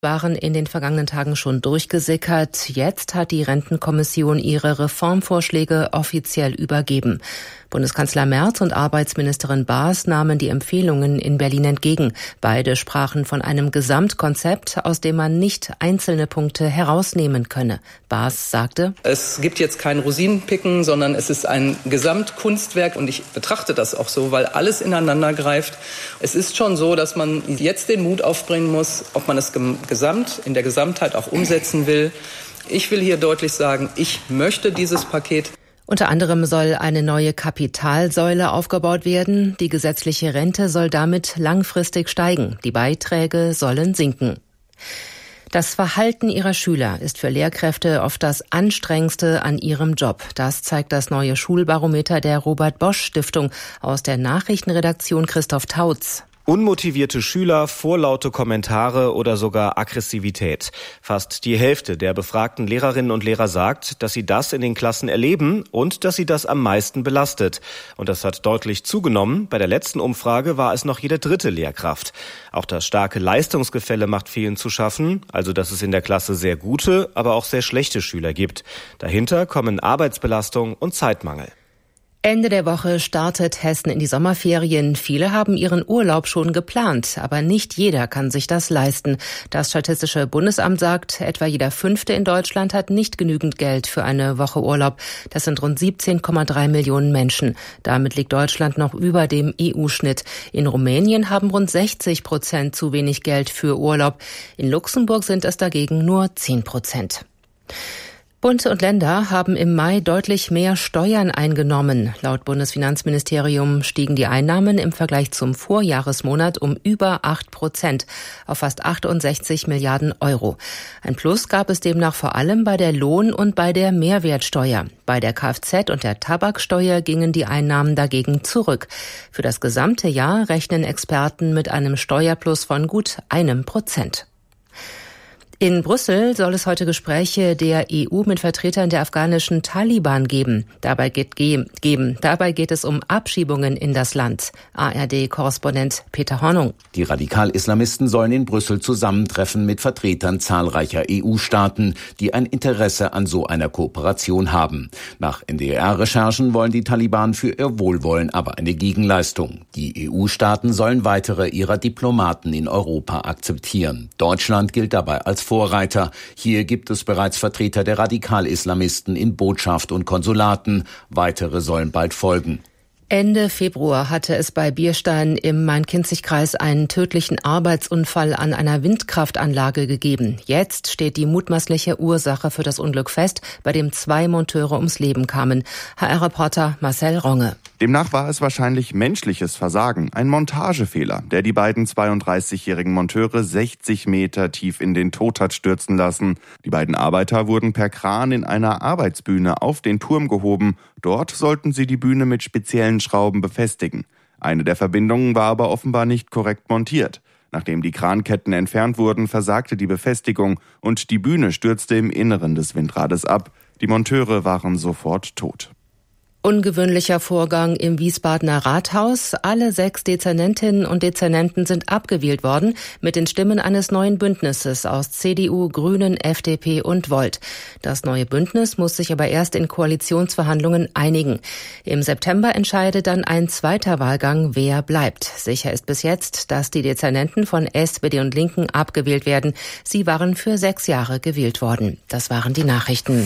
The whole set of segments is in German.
waren in den vergangenen Tagen schon durchgesickert. Jetzt hat die Rentenkommission ihre Reformvorschläge offiziell übergeben. Bundeskanzler Merz und Arbeitsministerin Baas nahmen die Empfehlungen in Berlin entgegen. Beide sprachen von einem Gesamtkonzept, aus dem man nicht einzelne Punkte herausnehmen könne. Baas sagte: Es gibt jetzt kein Rosinenpicken, sondern es ist ein Gesamtkunstwerk und ich betrachte das auch so, weil alles ineinander greift. Es ist schon so, dass man jetzt den Mut aufbringen muss, ob man es in der Gesamtheit auch umsetzen will. Ich will hier deutlich sagen, ich möchte dieses Paket. Unter anderem soll eine neue Kapitalsäule aufgebaut werden. Die gesetzliche Rente soll damit langfristig steigen. Die Beiträge sollen sinken. Das Verhalten ihrer Schüler ist für Lehrkräfte oft das anstrengendste an ihrem Job. Das zeigt das neue Schulbarometer der Robert-Bosch-Stiftung aus der Nachrichtenredaktion Christoph Tautz. Unmotivierte Schüler, vorlaute Kommentare oder sogar Aggressivität. Fast die Hälfte der befragten Lehrerinnen und Lehrer sagt, dass sie das in den Klassen erleben und dass sie das am meisten belastet. Und das hat deutlich zugenommen. Bei der letzten Umfrage war es noch jede dritte Lehrkraft. Auch das starke Leistungsgefälle macht vielen zu schaffen, also dass es in der Klasse sehr gute, aber auch sehr schlechte Schüler gibt. Dahinter kommen Arbeitsbelastung und Zeitmangel. Ende der Woche startet Hessen in die Sommerferien. Viele haben ihren Urlaub schon geplant, aber nicht jeder kann sich das leisten. Das Statistische Bundesamt sagt, etwa jeder Fünfte in Deutschland hat nicht genügend Geld für eine Woche Urlaub. Das sind rund 17,3 Millionen Menschen. Damit liegt Deutschland noch über dem EU-Schnitt. In Rumänien haben rund 60% zu wenig Geld für Urlaub. In Luxemburg sind es dagegen nur 10%. Bund und Länder haben im Mai deutlich mehr Steuern eingenommen. Laut Bundesfinanzministerium stiegen die Einnahmen im Vergleich zum Vorjahresmonat um über 8% auf fast 68 Milliarden Euro. Ein Plus gab es demnach vor allem bei der Lohn- und bei der Mehrwertsteuer. Bei der Kfz- und der Tabaksteuer gingen die Einnahmen dagegen zurück. Für das gesamte Jahr rechnen Experten mit einem Steuerplus von gut 1%. In Brüssel soll es heute Gespräche der EU mit Vertretern der afghanischen Taliban geben. Dabei geht es um Abschiebungen in das Land. ARD-Korrespondent Peter Hornung. Die Radikal-Islamisten sollen in Brüssel zusammentreffen mit Vertretern zahlreicher EU-Staaten, die ein Interesse an so einer Kooperation haben. Nach NDR-Recherchen wollen die Taliban für ihr Wohlwollen aber eine Gegenleistung. Die EU-Staaten sollen weitere ihrer Diplomaten in Europa akzeptieren. Deutschland gilt dabei als Vorreiter. Hier gibt es bereits Vertreter der Radikal-Islamisten in Botschaft und Konsulaten. Weitere sollen bald folgen. Ende Februar hatte es bei Bierstein im Main-Kinzig-Kreis einen tödlichen Arbeitsunfall an einer Windkraftanlage gegeben. Jetzt steht die mutmaßliche Ursache für das Unglück fest, bei dem 2 Monteure ums Leben kamen. HR-Reporter Marcel Ronge. Demnach war es wahrscheinlich menschliches Versagen, ein Montagefehler, der die beiden 32-jährigen Monteure 60 Meter tief in den Tod hat stürzen lassen. Die beiden Arbeiter wurden per Kran in einer Arbeitsbühne auf den Turm gehoben. Dort sollten sie die Bühne mit speziellen Schrauben befestigen. Eine der Verbindungen war aber offenbar nicht korrekt montiert. Nachdem die Kranketten entfernt wurden, versagte die Befestigung und die Bühne stürzte im Inneren des Windrades ab. Die Monteure waren sofort tot. Ungewöhnlicher Vorgang im Wiesbadener Rathaus. Alle 6 Dezernentinnen und Dezernenten sind abgewählt worden mit den Stimmen eines neuen Bündnisses aus CDU, Grünen, FDP und Volt. Das neue Bündnis muss sich aber erst in Koalitionsverhandlungen einigen. Im September entscheidet dann ein zweiter Wahlgang, wer bleibt. Sicher ist bis jetzt, dass die Dezernenten von SPD und Linken abgewählt werden. Sie waren für 6 Jahre gewählt worden. Das waren die Nachrichten.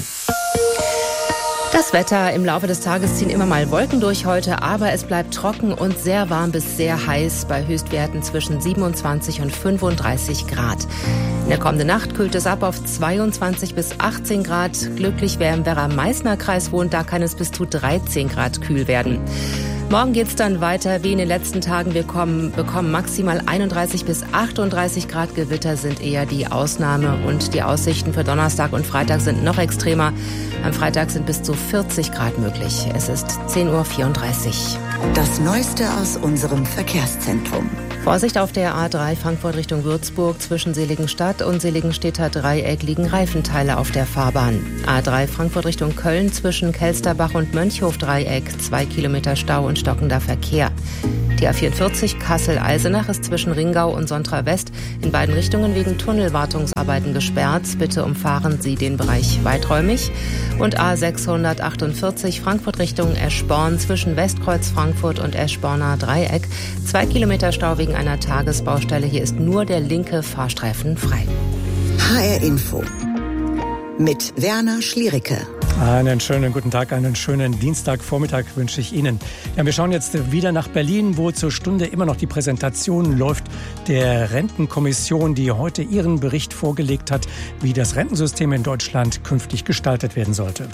Das Wetter: Im Laufe des Tages ziehen immer mal Wolken durch heute, aber es bleibt trocken und sehr warm bis sehr heiß bei Höchstwerten zwischen 27 und 35 Grad. In der kommenden Nacht kühlt es ab auf 22 bis 18 Grad. Glücklich, wer im Werra-Meißner-Kreis wohnt, da kann es bis zu 13 Grad kühl werden. Morgen geht's dann weiter wie in den letzten Tagen. Wir bekommen maximal 31 bis 38 Grad. Gewitter sind eher die Ausnahme und die Aussichten für Donnerstag und Freitag sind noch extremer. Am Freitag sind bis zu 40 Grad möglich. Es ist 10:34 Uhr. Das Neueste aus unserem Verkehrszentrum. Vorsicht auf der A3 Frankfurt Richtung Würzburg. Zwischen Seligenstadt und Seligenstädter Dreieck liegen Reifenteile auf der Fahrbahn. A3 Frankfurt Richtung Köln zwischen Kelsterbach und Mönchhof Dreieck. 2 Kilometer Stau und stockender Verkehr. Die A44 Kassel-Eisenach ist zwischen Ringau und Sontra West in beiden Richtungen wegen Tunnelwartungsarbeiten gesperrt. Bitte umfahren Sie den Bereich weiträumig. Und A648 Frankfurt Richtung Eschborn zwischen Westkreuz Frankfurt und Eschborner Dreieck. 2 Kilometer Stau wegen einer Tagesbaustelle. Hier ist nur der linke Fahrstreifen frei. HR Info mit Werner Schliericke. Einen schönen guten Tag, einen schönen Dienstagvormittag wünsche ich Ihnen. Ja, wir schauen jetzt wieder nach Berlin, wo zur Stunde immer noch die Präsentation läuft der Rentenkommission, die heute ihren Bericht vorgelegt hat, wie das Rentensystem in Deutschland künftig gestaltet werden sollte.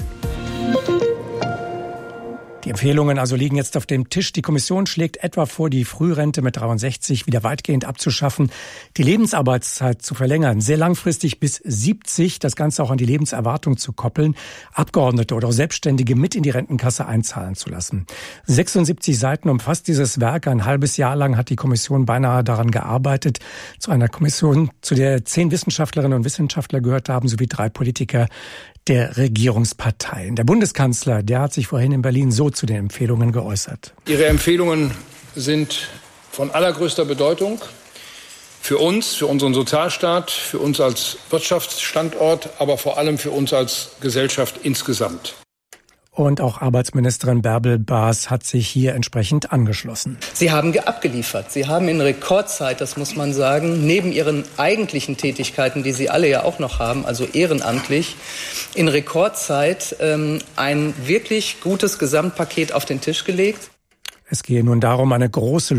Die Empfehlungen also liegen jetzt auf dem Tisch. Die Kommission schlägt etwa vor, die Frührente mit 63 wieder weitgehend abzuschaffen, die Lebensarbeitszeit zu verlängern, sehr langfristig bis 70, das Ganze auch an die Lebenserwartung zu koppeln, Abgeordnete oder auch Selbstständige mit in die Rentenkasse einzahlen zu lassen. 76 Seiten umfasst dieses Werk. Ein halbes Jahr lang hat die Kommission beinahe daran gearbeitet. Zu einer Kommission, zu der 10 Wissenschaftlerinnen und Wissenschaftler gehört haben, sowie 3 Politiker der Regierungsparteien. Der Bundeskanzler, der hat sich vorhin in Berlin so zu den Empfehlungen geäußert. Ihre Empfehlungen sind von allergrößter Bedeutung für uns, für unseren Sozialstaat, für uns als Wirtschaftsstandort, aber vor allem für uns als Gesellschaft insgesamt. Und auch Arbeitsministerin Bärbel Baas hat sich hier entsprechend angeschlossen. Sie haben abgeliefert. Sie haben in Rekordzeit, das muss man sagen, neben Ihren eigentlichen Tätigkeiten, die Sie alle ja auch noch haben, also ehrenamtlich, in Rekordzeit ein wirklich gutes Gesamtpaket auf den Tisch gelegt. Es gehe nun darum, eine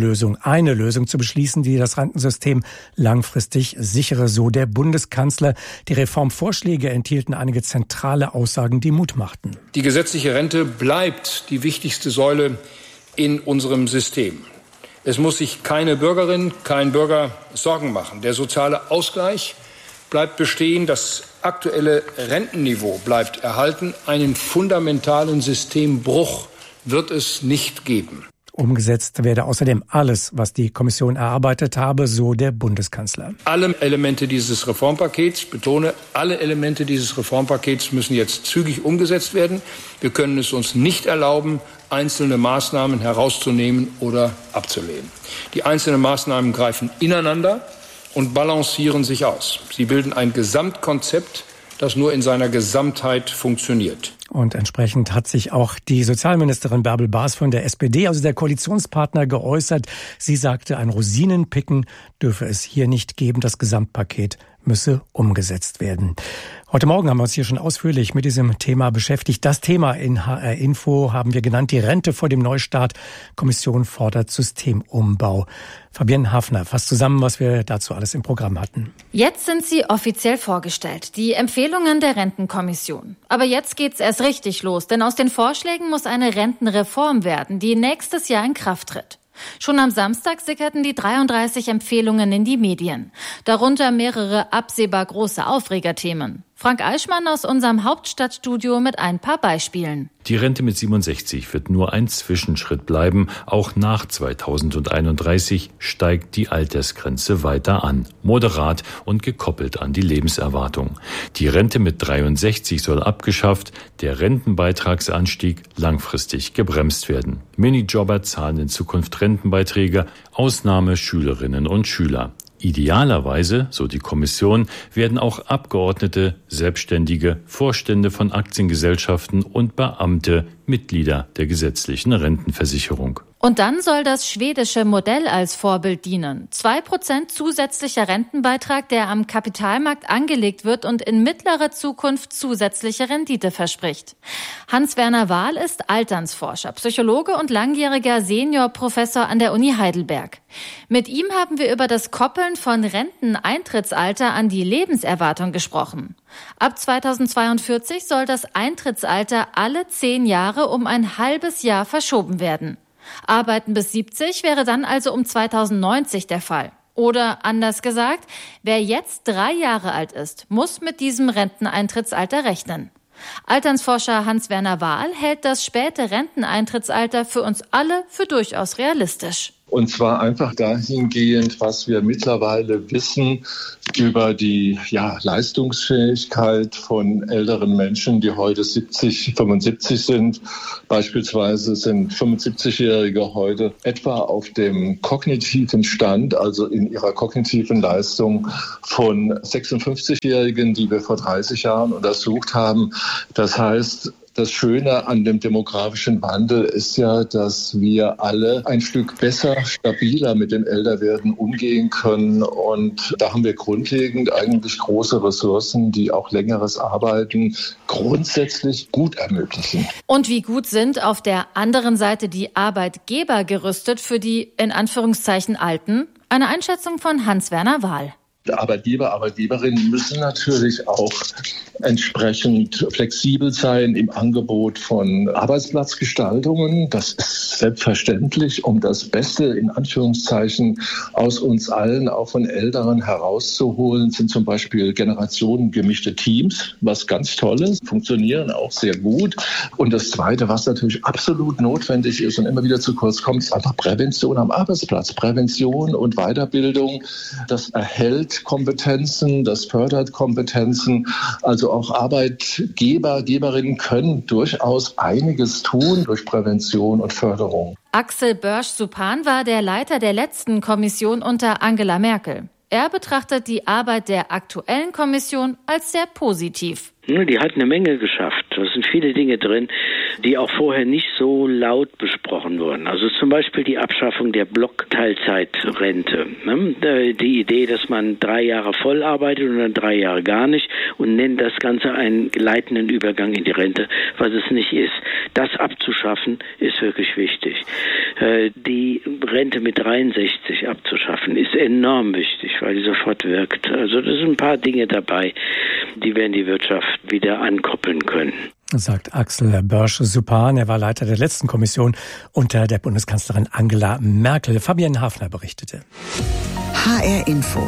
Lösung zu beschließen, die das Rentensystem langfristig sichere, so der Bundeskanzler. Die Reformvorschläge enthielten einige zentrale Aussagen, die Mut machten. Die gesetzliche Rente bleibt die wichtigste Säule in unserem System. Es muss sich keine Bürgerin, kein Bürger Sorgen machen. Der soziale Ausgleich bleibt bestehen, das aktuelle Rentenniveau bleibt erhalten. Einen fundamentalen Systembruch wird es nicht geben. Umgesetzt werde außerdem alles, was die Kommission erarbeitet habe, so der Bundeskanzler. Alle Elemente dieses Reformpakets, betone, alle Elemente dieses Reformpakets müssen jetzt zügig umgesetzt werden. Wir können es uns nicht erlauben, einzelne Maßnahmen herauszunehmen oder abzulehnen. Die einzelnen Maßnahmen greifen ineinander und balancieren sich aus. Sie bilden ein Gesamtkonzept, das nur in seiner Gesamtheit funktioniert. Und entsprechend hat sich auch die Sozialministerin Bärbel Baas von der SPD, also der Koalitionspartner, geäußert. Sie sagte, ein Rosinenpicken dürfe es hier nicht geben. Das Gesamtpaket müsse umgesetzt werden. Heute Morgen haben wir uns hier schon ausführlich mit diesem Thema beschäftigt. Das Thema in HR Info haben wir genannt, die Rente vor dem Neustart. Kommission fordert Systemumbau. Fabienne Hafner fasst zusammen, was wir dazu alles im Programm hatten. Jetzt sind sie offiziell vorgestellt, die Empfehlungen der Rentenkommission. Aber jetzt geht's erst richtig los, denn aus den Vorschlägen muss eine Rentenreform werden, die nächstes Jahr in Kraft tritt. Schon am Samstag sickerten die 33 Empfehlungen in die Medien. Darunter mehrere absehbar große Aufregerthemen. Frank Eichmann aus unserem Hauptstadtstudio mit ein paar Beispielen. Die Rente mit 67 wird nur ein Zwischenschritt bleiben. Auch nach 2031 steigt die Altersgrenze weiter an. Moderat und gekoppelt an die Lebenserwartung. Die Rente mit 63 soll abgeschafft, der Rentenbeitragsanstieg langfristig gebremst werden. Minijobber zahlen in Zukunft Rentenbeiträge, Ausnahme Schülerinnen und Schüler. Idealerweise, so die Kommission, werden auch Abgeordnete, Selbstständige, Vorstände von Aktiengesellschaften und Beamte Mitglieder der gesetzlichen Rentenversicherung. Und dann soll das schwedische Modell als Vorbild dienen. 2% zusätzlicher Rentenbeitrag, der am Kapitalmarkt angelegt wird und in mittlerer Zukunft zusätzliche Rendite verspricht. Hans-Werner Wahl ist Alternsforscher, Psychologe und langjähriger Seniorprofessor an der Uni Heidelberg. Mit ihm haben wir über das Koppeln von Renteneintrittsalter an die Lebenserwartung gesprochen. Ab 2042 soll das Eintrittsalter alle 10 Jahre um ein halbes Jahr verschoben werden. Arbeiten bis 70 wäre dann also um 2090 der Fall. Oder anders gesagt, wer jetzt 3 Jahre alt ist, muss mit diesem Renteneintrittsalter rechnen. Alternsforscher Hans-Werner Wahl hält das späte Renteneintrittsalter für uns alle für durchaus realistisch. Und zwar einfach dahingehend, was wir mittlerweile wissen über die Leistungsfähigkeit von älteren Menschen, die heute 70, 75 sind. Beispielsweise sind 75-Jährige heute etwa auf dem kognitiven Stand, also in ihrer kognitiven Leistung von 56-Jährigen, die wir vor 30 Jahren untersucht haben. Das heißt, das Schöne an dem demografischen Wandel ist ja, dass wir alle ein Stück besser, stabiler mit dem Älterwerden umgehen können. Und da haben wir grundlegend eigentlich große Ressourcen, die auch längeres Arbeiten grundsätzlich gut ermöglichen. Und wie gut sind auf der anderen Seite die Arbeitgeber gerüstet für die, in Anführungszeichen, Alten? Eine Einschätzung von Hans-Werner Wahl. Arbeitgeber, Arbeitgeberinnen müssen natürlich auch entsprechend flexibel sein im Angebot von Arbeitsplatzgestaltungen. Das ist selbstverständlich, um das Beste in Anführungszeichen aus uns allen, auch von Älteren herauszuholen, sind zum Beispiel generationengemischte Teams, was ganz toll ist, funktionieren auch sehr gut. Und das Zweite, was natürlich absolut notwendig ist und immer wieder zu kurz kommt, ist einfach Prävention am Arbeitsplatz. Prävention und Weiterbildung, das erhält Kompetenzen, das fördert Kompetenzen. Also auch Arbeitgeber, Geberinnen können durchaus einiges tun durch Prävention und Förderung. Axel Börsch-Supan war der Leiter der letzten Kommission unter Angela Merkel. Er betrachtet die Arbeit der aktuellen Kommission als sehr positiv. Die hat eine Menge geschafft. Da sind viele Dinge drin, die auch vorher nicht so laut besprochen wurden. Also zum Beispiel die Abschaffung der Blockteilzeitrente. Die Idee, dass man 3 Jahre voll arbeitet und dann 3 Jahre gar nicht und nennt das Ganze einen gleitenden Übergang in die Rente, was es nicht ist. Das abzuschaffen, ist wirklich wichtig. Die Rente mit 63 abzuschaffen, ist enorm wichtig, weil die sofort wirkt. Also das sind ein paar Dinge dabei, die werden die Wirtschaft wieder ankoppeln können. Sagt Axel Börsch-Supan. Er war Leiter der letzten Kommission unter der Bundeskanzlerin Angela Merkel. Fabienne Hafner berichtete. HR Info.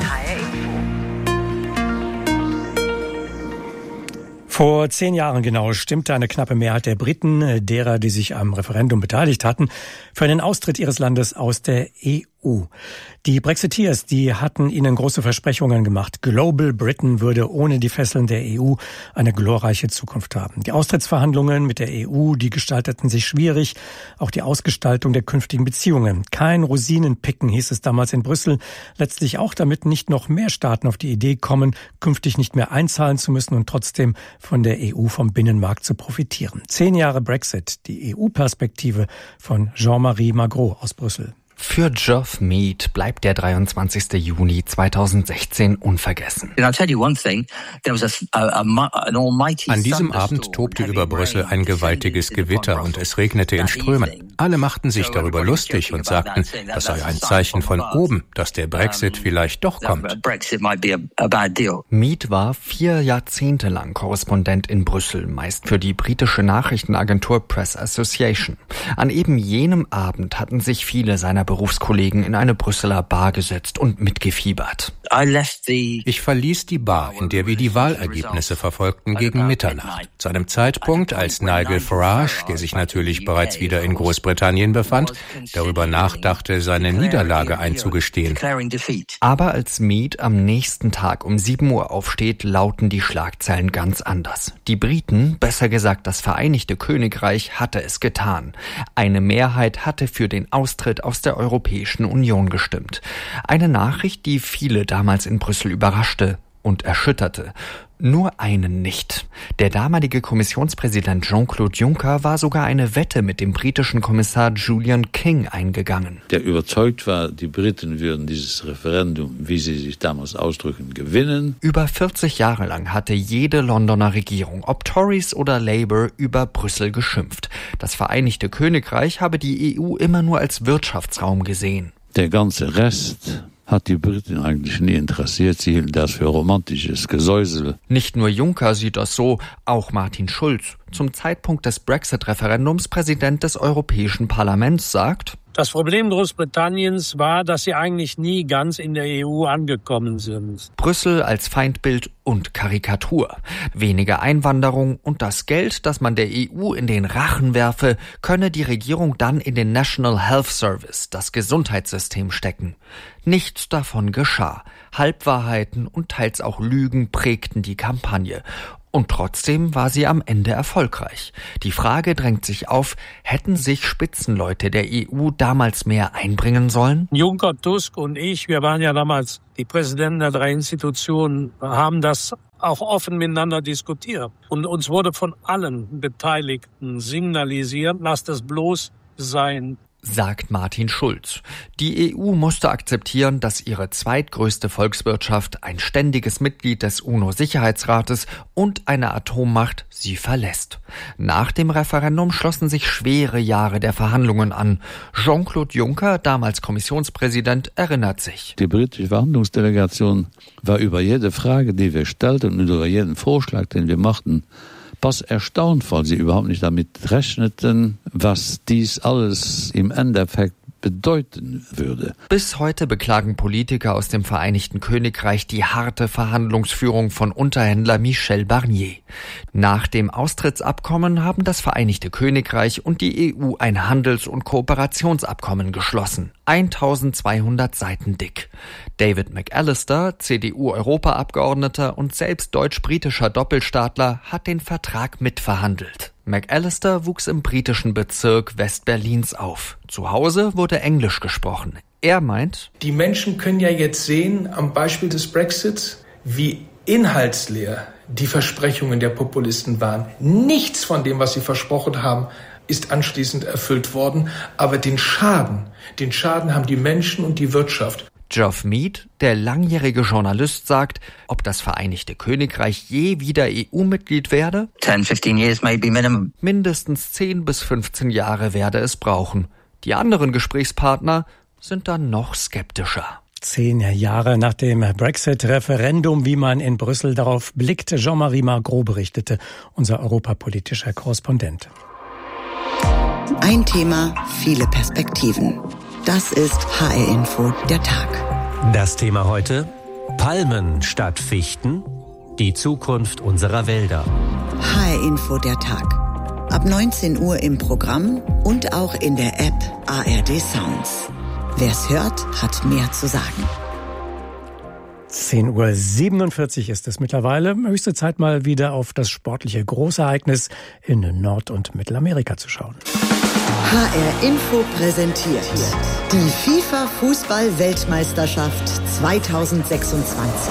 Vor 10 Jahren genau stimmte eine knappe Mehrheit der Briten, derer, die sich am Referendum beteiligt hatten, für einen Austritt ihres Landes aus der EU. Die Brexiteers, die hatten ihnen große Versprechungen gemacht. Global Britain würde ohne die Fesseln der EU eine glorreiche Zukunft haben. Die Austrittsverhandlungen mit der EU, die gestalteten sich schwierig. Auch die Ausgestaltung der künftigen Beziehungen. Kein Rosinenpicken, hieß es damals in Brüssel. Letztlich auch, damit nicht noch mehr Staaten auf die Idee kommen, künftig nicht mehr einzahlen zu müssen und trotzdem von der EU, vom Binnenmarkt zu profitieren. 10 Jahre Brexit, die EU-Perspektive von Jean-Marie Magro aus Brüssel. Für Geoff Mead bleibt der 23. Juni 2016 unvergessen. An diesem Abend tobte über Brüssel ein gewaltiges Gewitter und es regnete in Strömen. Alle machten sich darüber lustig und sagten, das sei ein Zeichen von oben, dass der Brexit vielleicht doch kommt. Mead war 4 Jahrzehnte lang Korrespondent in Brüssel, meist für die britische Nachrichtenagentur Press Association. An eben jenem Abend hatten sich viele seiner Berufskollegen in eine Brüsseler Bar gesetzt und mitgefiebert. Ich verließ die Bar, in der wir die Wahlergebnisse verfolgten, gegen Mitternacht. Zu einem Zeitpunkt, als Nigel Farage, der sich natürlich bereits wieder in Großbritannien befand, darüber nachdachte, seine Niederlage einzugestehen. Aber als Mead am nächsten Tag um 7 Uhr aufsteht, lauten die Schlagzeilen ganz anders. Die Briten, besser gesagt das Vereinigte Königreich, hatte es getan. Eine Mehrheit hatte für den Austritt aus der Europäischen Union gestimmt. Eine Nachricht, die viele damals in Brüssel überraschte und erschütterte. Nur einen nicht. Der damalige Kommissionspräsident Jean-Claude Juncker war sogar eine Wette mit dem britischen Kommissar Julian King eingegangen. Der überzeugt war, die Briten würden dieses Referendum, wie sie sich damals ausdrücken, gewinnen. Über 40 Jahre lang hatte jede Londoner Regierung, ob Tories oder Labour, über Brüssel geschimpft. Das Vereinigte Königreich habe die EU immer nur als Wirtschaftsraum gesehen. Der ganze Rest hat die Briten eigentlich nie interessiert. Sie hielten das für romantisches Gesäusel. Nicht nur Juncker sieht das so, auch Martin Schulz, zum Zeitpunkt des Brexit-Referendums Präsident des Europäischen Parlaments, sagt: Das Problem Großbritanniens war, dass sie eigentlich nie ganz in der EU angekommen sind. Brüssel als Feindbild und Karikatur. Weniger Einwanderung und das Geld, das man der EU in den Rachen werfe, könne die Regierung dann in den National Health Service, das Gesundheitssystem, stecken. Nichts davon geschah. Halbwahrheiten und teils auch Lügen prägten die Kampagne. Und trotzdem war sie am Ende erfolgreich. Die Frage drängt sich auf, hätten sich Spitzenleute der EU damals mehr einbringen sollen? Juncker, Tusk und ich, wir waren ja damals die Präsidenten der 3 Institutionen, haben das auch offen miteinander diskutiert. Und uns wurde von allen Beteiligten signalisiert, lasst es bloß sein, sagt Martin Schulz. Die EU musste akzeptieren, dass ihre zweitgrößte Volkswirtschaft, ein ständiges Mitglied des UNO-Sicherheitsrates und eine Atommacht sie verlässt. Nach dem Referendum schlossen sich schwere Jahre der Verhandlungen an. Jean-Claude Juncker, damals Kommissionspräsident, erinnert sich. Die britische Verhandlungsdelegation war über jede Frage, die wir stellten und über jeden Vorschlag, den wir machten, was erstaunt, weil sie überhaupt nicht damit rechneten, was dies alles im Endeffekt bedeuten würde. Bis heute beklagen Politiker aus dem Vereinigten Königreich die harte Verhandlungsführung von Unterhändler Michel Barnier. Nach dem Austrittsabkommen haben das Vereinigte Königreich und die EU ein Handels- und Kooperationsabkommen geschlossen. 1200 Seiten dick. David McAllister, CDU-Europaabgeordneter und selbst deutsch-britischer Doppelstaatler, hat den Vertrag mitverhandelt. McAllister wuchs im britischen Bezirk West-Berlins auf. Zu Hause wurde Englisch gesprochen. Er meint, die Menschen können ja jetzt sehen, am Beispiel des Brexits, wie inhaltsleer die Versprechungen der Populisten waren. Nichts von dem, was sie versprochen haben, ist anschließend erfüllt worden. Aber den Schaden haben die Menschen und die Wirtschaft. Geoff Mead, der langjährige Journalist, sagt, ob das Vereinigte Königreich je wieder EU-Mitglied werde? 10, 15 years maybe minimum. Mindestens 10 bis 15 Jahre werde es brauchen. Die anderen Gesprächspartner sind dann noch skeptischer. 10 Jahre nach dem Brexit-Referendum, wie man in Brüssel darauf blickt, Jean-Marie Margros berichtete, unser europapolitischer Korrespondent. Ein Thema, viele Perspektiven. Das ist HR Info, der Tag. Das Thema heute: Palmen statt Fichten, die Zukunft unserer Wälder. HR Info, der Tag. Ab 19 Uhr im Programm und auch in der App ARD Sounds. Wer's hört, hat mehr zu sagen. 10:47 Uhr ist es mittlerweile. Höchste Zeit, mal wieder auf das sportliche Großereignis in Nord- und Mittelamerika zu schauen. HR Info präsentiert die FIFA-Fußball-Weltmeisterschaft 2026.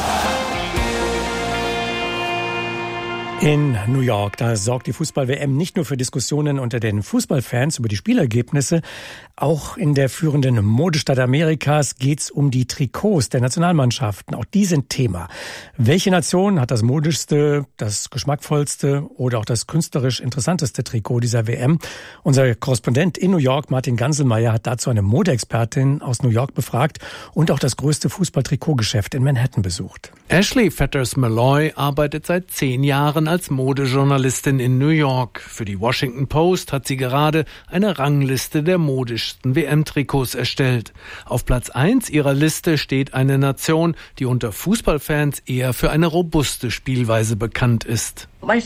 In New York, da sorgt die Fußball-WM nicht nur für Diskussionen unter den Fußballfans über die Spielergebnisse. Auch in der führenden Modestadt Amerikas geht's um die Trikots der Nationalmannschaften. Auch die sind Thema. Welche Nation hat das modischste, das geschmackvollste oder auch das künstlerisch interessanteste Trikot dieser WM? Unser Korrespondent in New York, Martin Ganselmeier, hat dazu eine Modeexpertin aus New York befragt und auch das größte Fußball-Trikotgeschäft in Manhattan besucht. Ashley Fetters-Malloy arbeitet seit 10 Jahren als Modejournalistin in New York. Für die Washington Post hat sie gerade eine Rangliste der modischsten WM-Trikots erstellt. Auf Platz 1 ihrer Liste steht eine Nation, die unter Fußballfans eher für eine robuste Spielweise bekannt ist.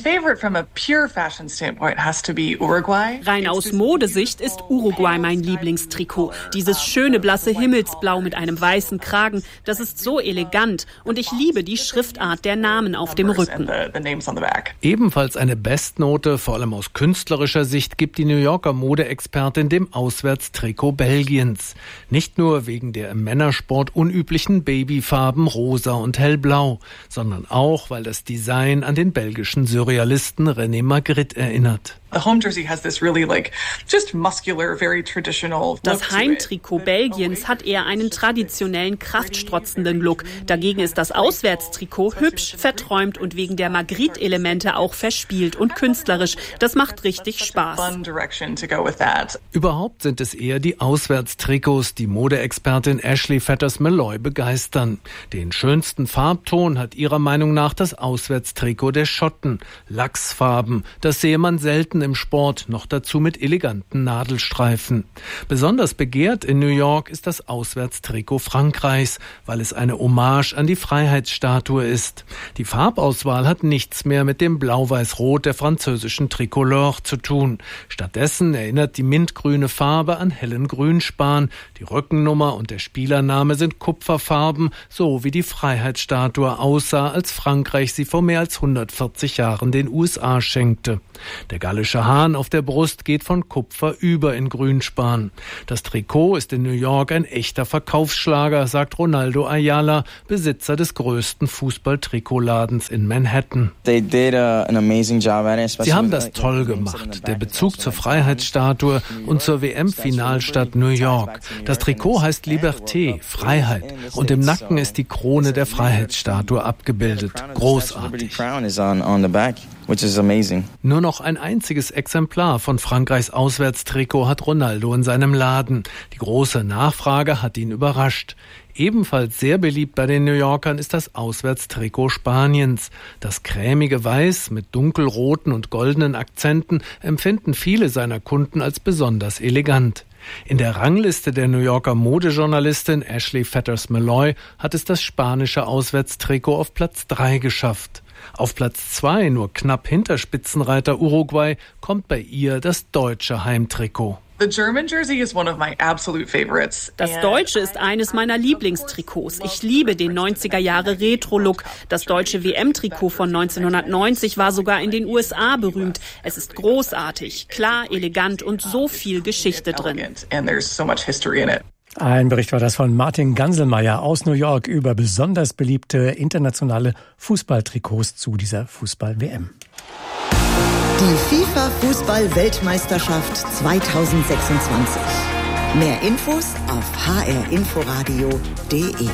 Rein aus Modesicht ist Uruguay mein Lieblingstrikot. Dieses schöne blasse Himmelsblau mit einem weißen Kragen, das ist so elegant und ich liebe die Schriftart der Namen auf dem Rücken. Ebenfalls eine Bestnote, vor allem aus künstlerischer Sicht, gibt die New Yorker Modeexpertin dem Auswärtstrikot Belgiens. Nicht nur wegen der im Männersport unüblichen Babyfarben rosa und hellblau, sondern auch, weil das Design an den belgischen Surrealisten René Magritte erinnert. Das Heimtrikot Belgiens hat eher einen traditionellen, kraftstrotzenden Look. Dagegen ist das Auswärtstrikot hübsch, verträumt und wegen der Magritte-Elemente auch verspielt und künstlerisch. Das macht richtig Spaß. Überhaupt sind es eher die Auswärtstrikots, die Modeexpertin Ashley Fetters-Malloy begeistern. Den schönsten Farbton hat ihrer Meinung nach das Auswärtstrikot der Schotten. Lachsfarben, das sehe man selten im Sport, noch dazu mit eleganten Nadelstreifen. Besonders begehrt in New York ist das Auswärtstrikot Frankreichs, weil es eine Hommage an die Freiheitsstatue ist. Die Farbauswahl hat nichts mehr mit dem Blau-Weiß-Rot der französischen Tricolore zu tun. Stattdessen erinnert die mintgrüne Farbe an hellen Grünspan. Die Rückennummer und der Spielername sind Kupferfarben, so wie die Freiheitsstatue aussah, als Frankreich sie vor mehr als 140 Jahren den USA schenkte. Der gallische Hahn auf der Brust geht von Kupfer über in Grünspan. Das Trikot ist in New York ein echter Verkaufsschlager, sagt Ronaldo Ayala, Besitzer des größten Fußball-Trikotladens in Manhattan. Sie haben das toll gemacht. Der Bezug zur Freiheitsstatue und zur WM-Finalstadt New York. Das Trikot heißt Liberté, Freiheit. Und im Nacken ist die Krone der Freiheitsstatue abgebildet. Großartig. Nur noch ein einziges Exemplar von Frankreichs Auswärtstrikot hat Ronaldo in seinem Laden. Die große Nachfrage hat ihn überrascht. Ebenfalls sehr beliebt bei den New Yorkern ist das Auswärtstrikot Spaniens. Das cremige Weiß mit dunkelroten und goldenen Akzenten empfinden viele seiner Kunden als besonders elegant. In der Rangliste der New Yorker Modejournalistin Ashley Fetters-Malloy hat es das spanische Auswärtstrikot auf Platz 3 geschafft. Auf Platz 2, nur knapp hinter Spitzenreiter Uruguay, kommt bei ihr das deutsche Heimtrikot. Das Deutsche ist eines meiner Lieblingstrikots. Ich liebe den 90er-Jahre-Retro-Look. Das deutsche WM-Trikot von 1990 war sogar in den USA berühmt. Es ist großartig, klar, elegant und so viel Geschichte drin. Ein Bericht war das von Martin Ganselmeier aus New York über besonders beliebte internationale Fußballtrikots zu dieser Fußball-WM. Die FIFA-Fußball-Weltmeisterschaft 2026. Mehr Infos auf hrinforadio.de.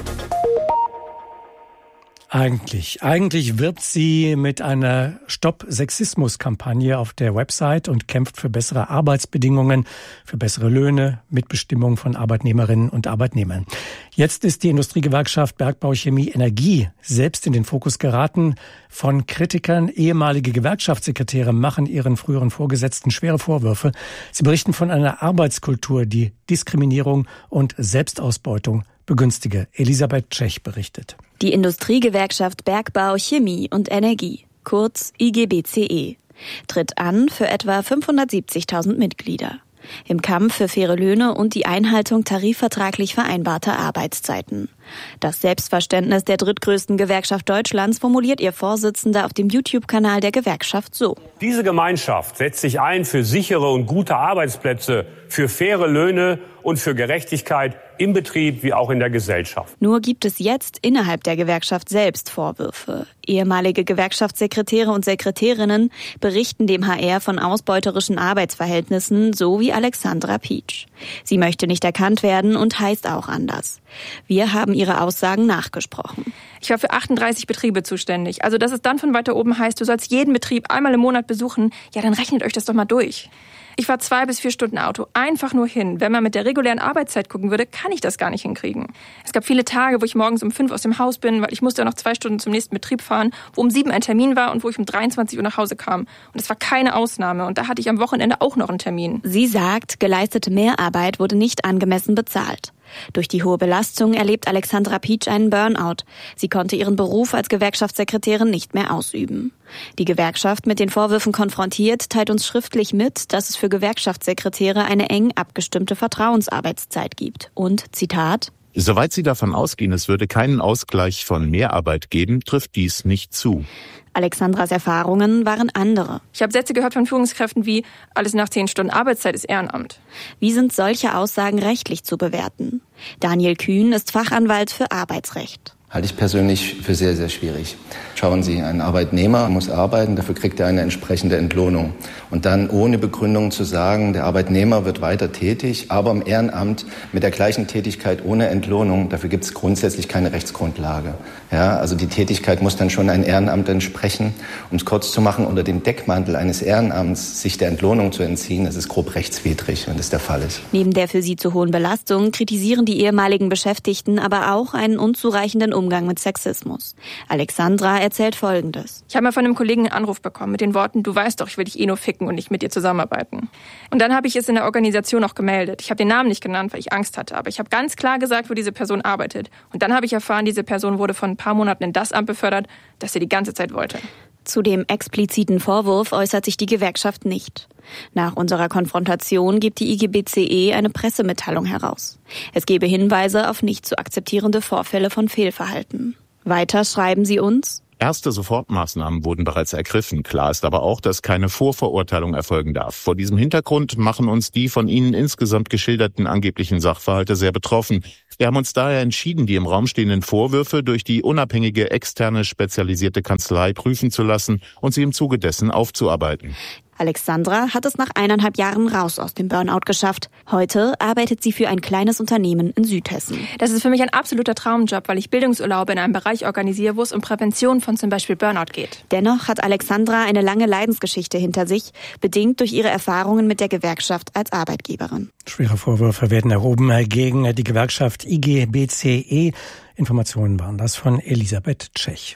Eigentlich wirbt sie mit einer Stopp-Sexismus-Kampagne auf der Website und kämpft für bessere Arbeitsbedingungen, für bessere Löhne, Mitbestimmung von Arbeitnehmerinnen und Arbeitnehmern. Jetzt ist die Industriegewerkschaft Bergbau, Chemie, Energie selbst in den Fokus geraten von Kritikern. Ehemalige Gewerkschaftssekretäre machen ihren früheren Vorgesetzten schwere Vorwürfe. Sie berichten von einer Arbeitskultur, die Diskriminierung und Selbstausbeutung begünstige. Elisabeth Tschech berichtet. Die Industriegewerkschaft Bergbau, Chemie und Energie, kurz IGBCE, tritt an für etwa 570.000 Mitglieder. Im Kampf für faire Löhne und die Einhaltung tarifvertraglich vereinbarter Arbeitszeiten. Das Selbstverständnis der drittgrößten Gewerkschaft Deutschlands formuliert ihr Vorsitzender auf dem YouTube-Kanal der Gewerkschaft so. Diese Gemeinschaft setzt sich ein für sichere und gute Arbeitsplätze, für faire Löhne und für Gerechtigkeit im Betrieb wie auch in der Gesellschaft. Nur gibt es jetzt innerhalb der Gewerkschaft selbst Vorwürfe. Ehemalige Gewerkschaftssekretäre und Sekretärinnen berichten dem HR von ausbeuterischen Arbeitsverhältnissen, so wie Alexandra Pietsch. Sie möchte nicht erkannt werden und heißt auch anders. Wir haben ihre Aussagen nachgesprochen. Ich war für 38 Betriebe zuständig. Also dass es dann von weiter oben heißt, du sollst jeden Betrieb einmal im Monat besuchen, ja, dann rechnet euch das doch mal durch. Ich fahre 2 bis 4 Stunden Auto, einfach nur hin. Wenn man mit der regulären Arbeitszeit gucken würde, kann ich das gar nicht hinkriegen. Es gab viele Tage, wo ich morgens um 5 aus dem Haus bin, weil ich musste noch 2 Stunden zum nächsten Betrieb fahren, wo um 7 ein Termin war und wo ich um 23 Uhr nach Hause kam. Und das war keine Ausnahme. Und da hatte ich am Wochenende auch noch einen Termin. Sie sagt, geleistete Mehrarbeit wurde nicht angemessen bezahlt. Durch die hohe Belastung erlebt Alexandra Pietsch einen Burnout. Sie konnte ihren Beruf als Gewerkschaftssekretärin nicht mehr ausüben. Die Gewerkschaft, mit den Vorwürfen konfrontiert, teilt uns schriftlich mit, dass es für Gewerkschaftssekretäre eine eng abgestimmte Vertrauensarbeitszeit gibt. Und, Zitat, soweit Sie davon ausgehen, es würde keinen Ausgleich von Mehrarbeit geben, trifft dies nicht zu. Alexandras Erfahrungen waren andere. Ich habe Sätze gehört von Führungskräften wie, alles nach 10 Stunden Arbeitszeit ist Ehrenamt. Wie sind solche Aussagen rechtlich zu bewerten? Daniel Kühn ist Fachanwalt für Arbeitsrecht. Halte ich persönlich für sehr, sehr schwierig. Schauen Sie, ein Arbeitnehmer muss arbeiten, dafür kriegt er eine entsprechende Entlohnung. Und dann ohne Begründung zu sagen, der Arbeitnehmer wird weiter tätig, aber im Ehrenamt mit der gleichen Tätigkeit ohne Entlohnung, dafür gibt es grundsätzlich keine Rechtsgrundlage. Ja, also die Tätigkeit muss dann schon ein Ehrenamt entsprechen. Um es kurz zu machen, unter dem Deckmantel eines Ehrenamts sich der Entlohnung zu entziehen, das ist grob rechtswidrig, wenn das der Fall ist. Neben der für sie zu hohen Belastung kritisieren die ehemaligen Beschäftigten aber auch einen unzureichenden Umgang mit Sexismus. Alexandra erzählt Folgendes. Ich habe mal von einem Kollegen einen Anruf bekommen mit den Worten, du weißt doch, ich will dich nur ficken und nicht mit dir zusammenarbeiten. Und dann habe ich es in der Organisation auch gemeldet. Ich habe den Namen nicht genannt, weil ich Angst hatte, aber ich habe ganz klar gesagt, wo diese Person arbeitet. Und dann habe ich erfahren, diese Person wurde vor ein paar Monaten in das Amt befördert, das sie die ganze Zeit wollte. Zu dem expliziten Vorwurf äußert sich die Gewerkschaft nicht. Nach unserer Konfrontation gibt die IGBCE eine Pressemitteilung heraus. Es gebe Hinweise auf nicht zu akzeptierende Vorfälle von Fehlverhalten. Weiter schreiben sie uns: Erste Sofortmaßnahmen wurden bereits ergriffen. Klar ist aber auch, dass keine Vorverurteilung erfolgen darf. Vor diesem Hintergrund machen uns die von Ihnen insgesamt geschilderten angeblichen Sachverhalte sehr betroffen. Wir haben uns daher entschieden, die im Raum stehenden Vorwürfe durch die unabhängige, externe, spezialisierte Kanzlei prüfen zu lassen und sie im Zuge dessen aufzuarbeiten. Alexandra hat es nach 1,5 Jahren raus aus dem Burnout geschafft. Heute arbeitet sie für ein kleines Unternehmen in Südhessen. Das ist für mich ein absoluter Traumjob, weil ich Bildungsurlaube in einem Bereich organisiere, wo es um Prävention von zum Beispiel Burnout geht. Dennoch hat Alexandra eine lange Leidensgeschichte hinter sich, bedingt durch ihre Erfahrungen mit der Gewerkschaft als Arbeitgeberin. Schwere Vorwürfe werden erhoben gegen die Gewerkschaft IGBCE. Informationen waren das von Elisabeth Tschech.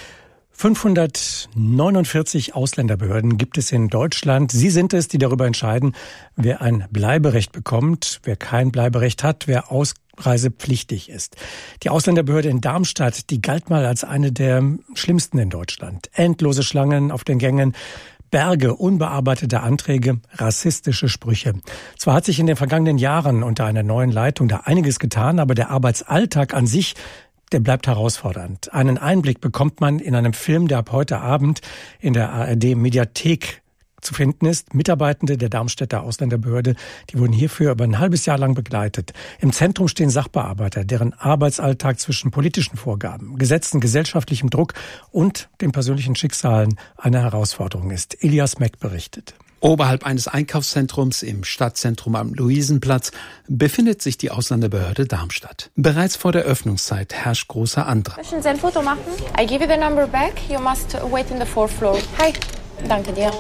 549 Ausländerbehörden gibt es in Deutschland. Sie sind es, die darüber entscheiden, wer ein Bleiberecht bekommt, wer kein Bleiberecht hat, wer ausreisepflichtig ist. Die Ausländerbehörde in Darmstadt, die galt mal als eine der schlimmsten in Deutschland. Endlose Schlangen auf den Gängen, Berge unbearbeiteter Anträge, rassistische Sprüche. Zwar hat sich in den vergangenen Jahren unter einer neuen Leitung da einiges getan, aber der Arbeitsalltag an sich, der bleibt herausfordernd. Einen Einblick bekommt man in einem Film, der ab heute Abend in der ARD-Mediathek zu finden ist. Mitarbeitende der Darmstädter Ausländerbehörde, die wurden hierfür über ein halbes Jahr lang begleitet. Im Zentrum stehen Sachbearbeiter, deren Arbeitsalltag zwischen politischen Vorgaben, Gesetzen, gesellschaftlichem Druck und den persönlichen Schicksalen eine Herausforderung ist. Elias Meck berichtet. Oberhalb eines Einkaufszentrums im Stadtzentrum am Luisenplatz befindet sich die Ausländerbehörde Darmstadt. Bereits vor der Öffnungszeit herrscht großer Andrang. Möchten Sie ein Foto machen? I give you the number back. You must wait in the 4th floor. Hi. Danke dir.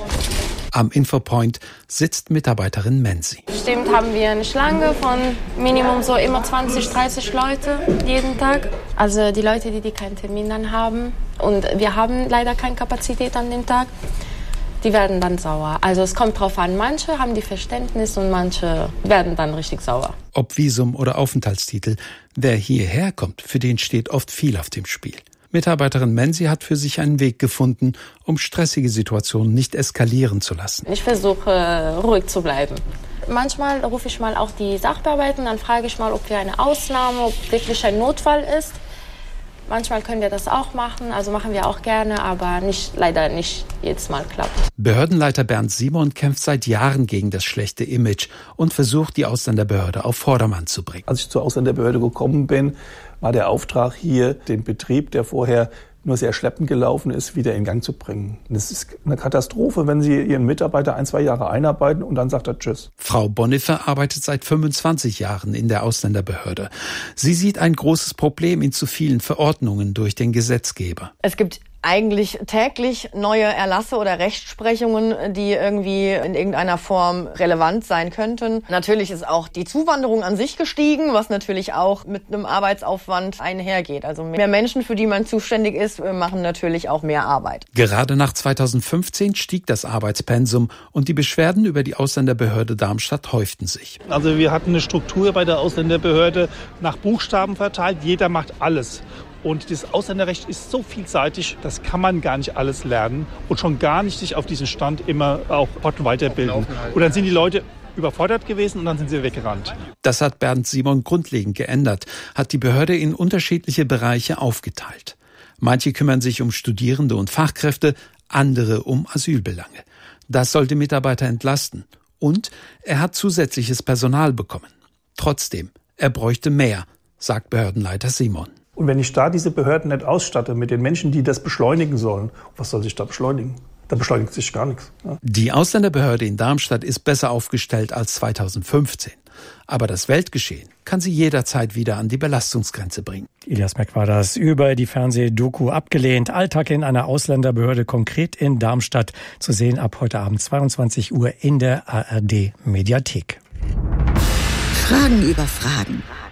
Am Infopoint sitzt Mitarbeiterin Menzi. Bestimmt haben wir eine Schlange von Minimum so immer 20, 30 Leute jeden Tag. Also die Leute, die keinen Termin dann haben. Und wir haben leider keine Kapazität an dem Tag. Die werden dann sauer. Also es kommt drauf an, manche haben die Verständnis und manche werden dann richtig sauer. Ob Visum oder Aufenthaltstitel, wer hierher kommt, für den steht oft viel auf dem Spiel. Mitarbeiterin Menzi hat für sich einen Weg gefunden, um stressige Situationen nicht eskalieren zu lassen. Ich versuche, ruhig zu bleiben. Manchmal rufe ich mal auch die Sachbearbeiter, dann frage ich mal, ob wir eine Ausnahme, ob wirklich ein Notfall ist. Manchmal können wir das auch machen, also machen wir auch gerne, aber leider nicht jedes Mal klappt. Behördenleiter Bernd Simon kämpft seit Jahren gegen das schlechte Image und versucht, die Ausländerbehörde auf Vordermann zu bringen. Als ich zur Ausländerbehörde gekommen bin, war der Auftrag hier, den Betrieb, der vorher nur sehr schleppend gelaufen ist, wieder in Gang zu bringen. Das ist eine Katastrophe, wenn Sie Ihren Mitarbeiter 1-2 Jahre einarbeiten und dann sagt er Tschüss. Frau Boniffer arbeitet seit 25 Jahren in der Ausländerbehörde. Sie sieht ein großes Problem in zu vielen Verordnungen durch den Gesetzgeber. Es gibt eigentlich täglich neue Erlasse oder Rechtsprechungen, die irgendwie in irgendeiner Form relevant sein könnten. Natürlich ist auch die Zuwanderung an sich gestiegen, was natürlich auch mit einem Arbeitsaufwand einhergeht. Also mehr Menschen, für die man zuständig ist, machen natürlich auch mehr Arbeit. Gerade nach 2015 stieg das Arbeitspensum und die Beschwerden über die Ausländerbehörde Darmstadt häuften sich. Also wir hatten eine Struktur bei der Ausländerbehörde nach Buchstaben verteilt. Jeder macht alles. Und das Ausländerrecht ist so vielseitig, das kann man gar nicht alles lernen und schon gar nicht sich auf diesen Stand immer auch weiterbilden. Und dann sind die Leute überfordert gewesen und dann sind sie weggerannt. Das hat Bernd Simon grundlegend geändert, hat die Behörde in unterschiedliche Bereiche aufgeteilt. Manche kümmern sich um Studierende und Fachkräfte, andere um Asylbelange. Das sollte Mitarbeiter entlasten. Und er hat zusätzliches Personal bekommen. Trotzdem, er bräuchte mehr, sagt Behördenleiter Simon. Und wenn ich da diese Behörden nicht ausstatte mit den Menschen, die das beschleunigen sollen, was soll sich da beschleunigen? Da beschleunigt sich gar nichts. Ja. Die Ausländerbehörde in Darmstadt ist besser aufgestellt als 2015. Aber das Weltgeschehen kann sie jederzeit wieder an die Belastungsgrenze bringen. Elias Meck war das über die Fernsehdoku abgelehnt. Alltag in einer Ausländerbehörde, konkret in Darmstadt, zu sehen ab heute Abend 22 Uhr in der ARD Mediathek. Fragen über Fragen.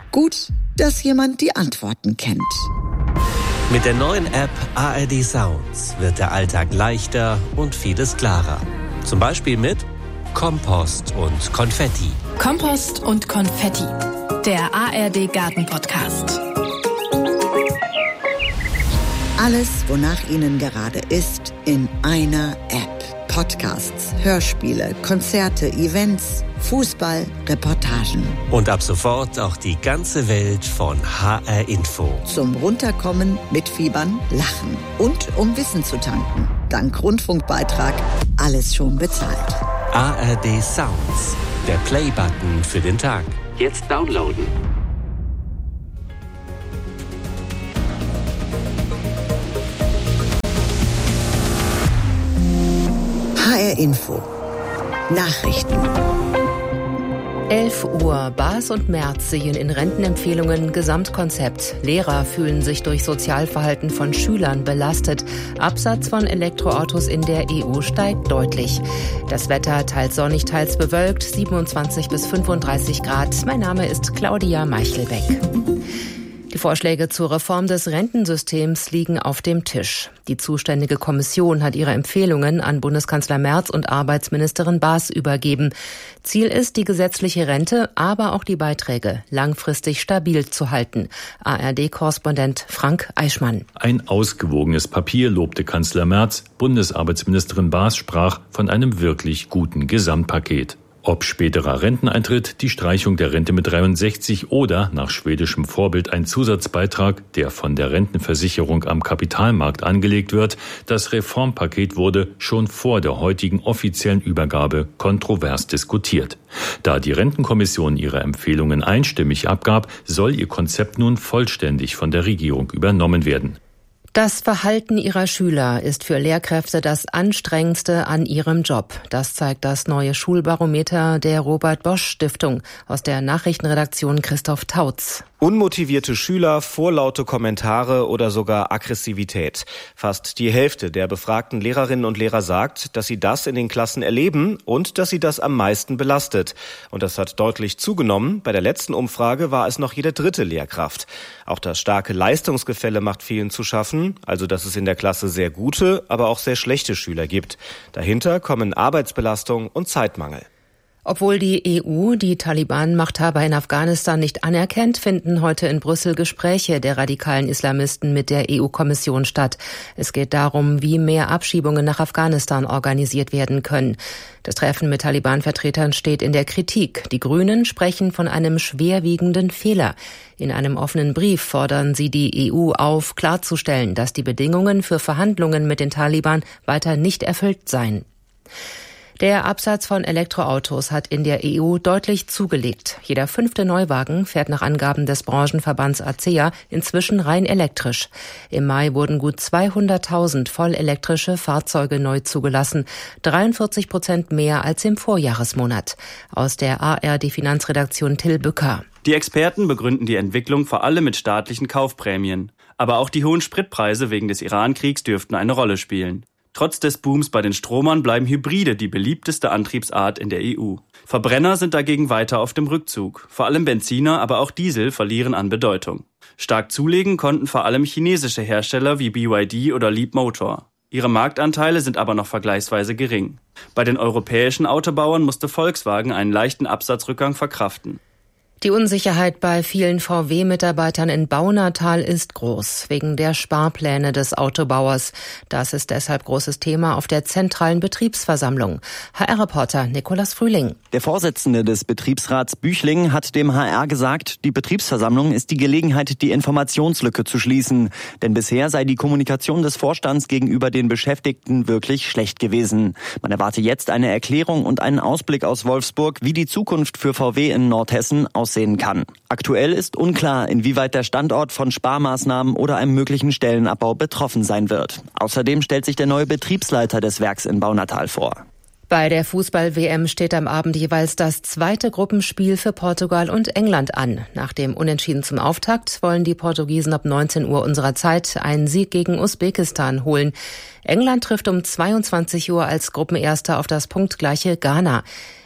Gut, dass jemand die Antworten kennt. Mit der neuen App ARD Sounds wird der Alltag leichter und vieles klarer. Zum Beispiel mit Kompost und Konfetti. Kompost und Konfetti, der ARD Garten-Podcast. Alles, wonach Ihnen gerade ist, in einer App. Podcasts, Hörspiele, Konzerte, Events, Fußball, Reportagen. Und ab sofort auch die ganze Welt von HR Info. Zum Runterkommen, mitfiebern, lachen und um Wissen zu tanken. Dank Rundfunkbeitrag alles schon bezahlt. ARD Sounds, der Play-Button für den Tag. Jetzt downloaden. HR Info. Nachrichten. 11 Uhr. Baas und Merz sehen in Rentenempfehlungen Gesamtkonzept. Lehrer fühlen sich durch Sozialverhalten von Schülern belastet. Absatz von Elektroautos in der EU steigt deutlich. Das Wetter teils sonnig, teils bewölkt, 27 bis 35 Grad. Mein Name ist Claudia Meichelbeck. Die Vorschläge zur Reform des Rentensystems liegen auf dem Tisch. Die zuständige Kommission hat ihre Empfehlungen an Bundeskanzler Merz und Arbeitsministerin Baas übergeben. Ziel ist, die gesetzliche Rente, aber auch die Beiträge langfristig stabil zu halten. ARD-Korrespondent Frank Eichmann. Ein ausgewogenes Papier, lobte Kanzler Merz. Bundesarbeitsministerin Baas sprach von einem wirklich guten Gesamtpaket. Ob späterer Renteneintritt, die Streichung der Rente mit 63 oder nach schwedischem Vorbild ein Zusatzbeitrag, der von der Rentenversicherung am Kapitalmarkt angelegt wird, das Reformpaket wurde schon vor der heutigen offiziellen Übergabe kontrovers diskutiert. Da die Rentenkommission ihre Empfehlungen einstimmig abgab, soll ihr Konzept nun vollständig von der Regierung übernommen werden. Das Verhalten ihrer Schüler ist für Lehrkräfte das Anstrengendste an ihrem Job. Das zeigt das neue Schulbarometer der Robert-Bosch-Stiftung aus der Nachrichtenredaktion Christoph Tautz. Unmotivierte Schüler, vorlaute Kommentare oder sogar Aggressivität. Fast die Hälfte der befragten Lehrerinnen und Lehrer sagt, dass sie das in den Klassen erleben und dass sie das am meisten belastet. Und das hat deutlich zugenommen. Bei der letzten Umfrage war es noch jede dritte Lehrkraft. Auch das starke Leistungsgefälle macht vielen zu schaffen, also dass es in der Klasse sehr gute, aber auch sehr schlechte Schüler gibt. Dahinter kommen Arbeitsbelastung und Zeitmangel. Obwohl die EU die Taliban-Machthaber in Afghanistan nicht anerkennt, finden heute in Brüssel Gespräche der radikalen Islamisten mit der EU-Kommission statt. Es geht darum, wie mehr Abschiebungen nach Afghanistan organisiert werden können. Das Treffen mit Taliban-Vertretern steht in der Kritik. Die Grünen sprechen von einem schwerwiegenden Fehler. In einem offenen Brief fordern sie die EU auf, klarzustellen, dass die Bedingungen für Verhandlungen mit den Taliban weiter nicht erfüllt seien. Der Absatz von Elektroautos hat in der EU deutlich zugelegt. Jeder 5. Neuwagen fährt nach Angaben des Branchenverbands ACEA inzwischen rein elektrisch. Im Mai wurden gut 200.000 vollelektrische Fahrzeuge neu zugelassen, 43% mehr als im Vorjahresmonat. Aus der ARD-Finanzredaktion Till Bücker. Die Experten begründen die Entwicklung vor allem mit staatlichen Kaufprämien. Aber auch die hohen Spritpreise wegen des Iran-Kriegs dürften eine Rolle spielen. Trotz des Booms bei den Stromern bleiben Hybride die beliebteste Antriebsart in der EU. Verbrenner sind dagegen weiter auf dem Rückzug. Vor allem Benziner, aber auch Diesel verlieren an Bedeutung. Stark zulegen konnten vor allem chinesische Hersteller wie BYD oder Leapmotor. Ihre Marktanteile sind aber noch vergleichsweise gering. Bei den europäischen Autobauern musste Volkswagen einen leichten Absatzrückgang verkraften. Die Unsicherheit bei vielen VW-Mitarbeitern in Baunatal ist groß, wegen der Sparpläne des Autobauers. Das ist deshalb großes Thema auf der zentralen Betriebsversammlung. HR-Reporter Nikolas Frühling. Der Vorsitzende des Betriebsrats Büchling hat dem HR gesagt, die Betriebsversammlung ist die Gelegenheit, die Informationslücke zu schließen. Denn bisher sei die Kommunikation des Vorstands gegenüber den Beschäftigten wirklich schlecht gewesen. Man erwarte jetzt eine Erklärung und einen Ausblick aus Wolfsburg, wie die Zukunft für VW in Nordhessen aussehen kann. Aktuell ist unklar, inwieweit der Standort von Sparmaßnahmen oder einem möglichen Stellenabbau betroffen sein wird. Außerdem stellt sich der neue Betriebsleiter des Werks in Baunatal vor. Bei der Fußball-WM steht am Abend jeweils das zweite Gruppenspiel für Portugal und England an. Nach dem Unentschieden zum Auftakt wollen die Portugiesen ab 19 Uhr unserer Zeit einen Sieg gegen Usbekistan holen. England trifft um 22 Uhr als Gruppenerster auf das punktgleiche Ghana.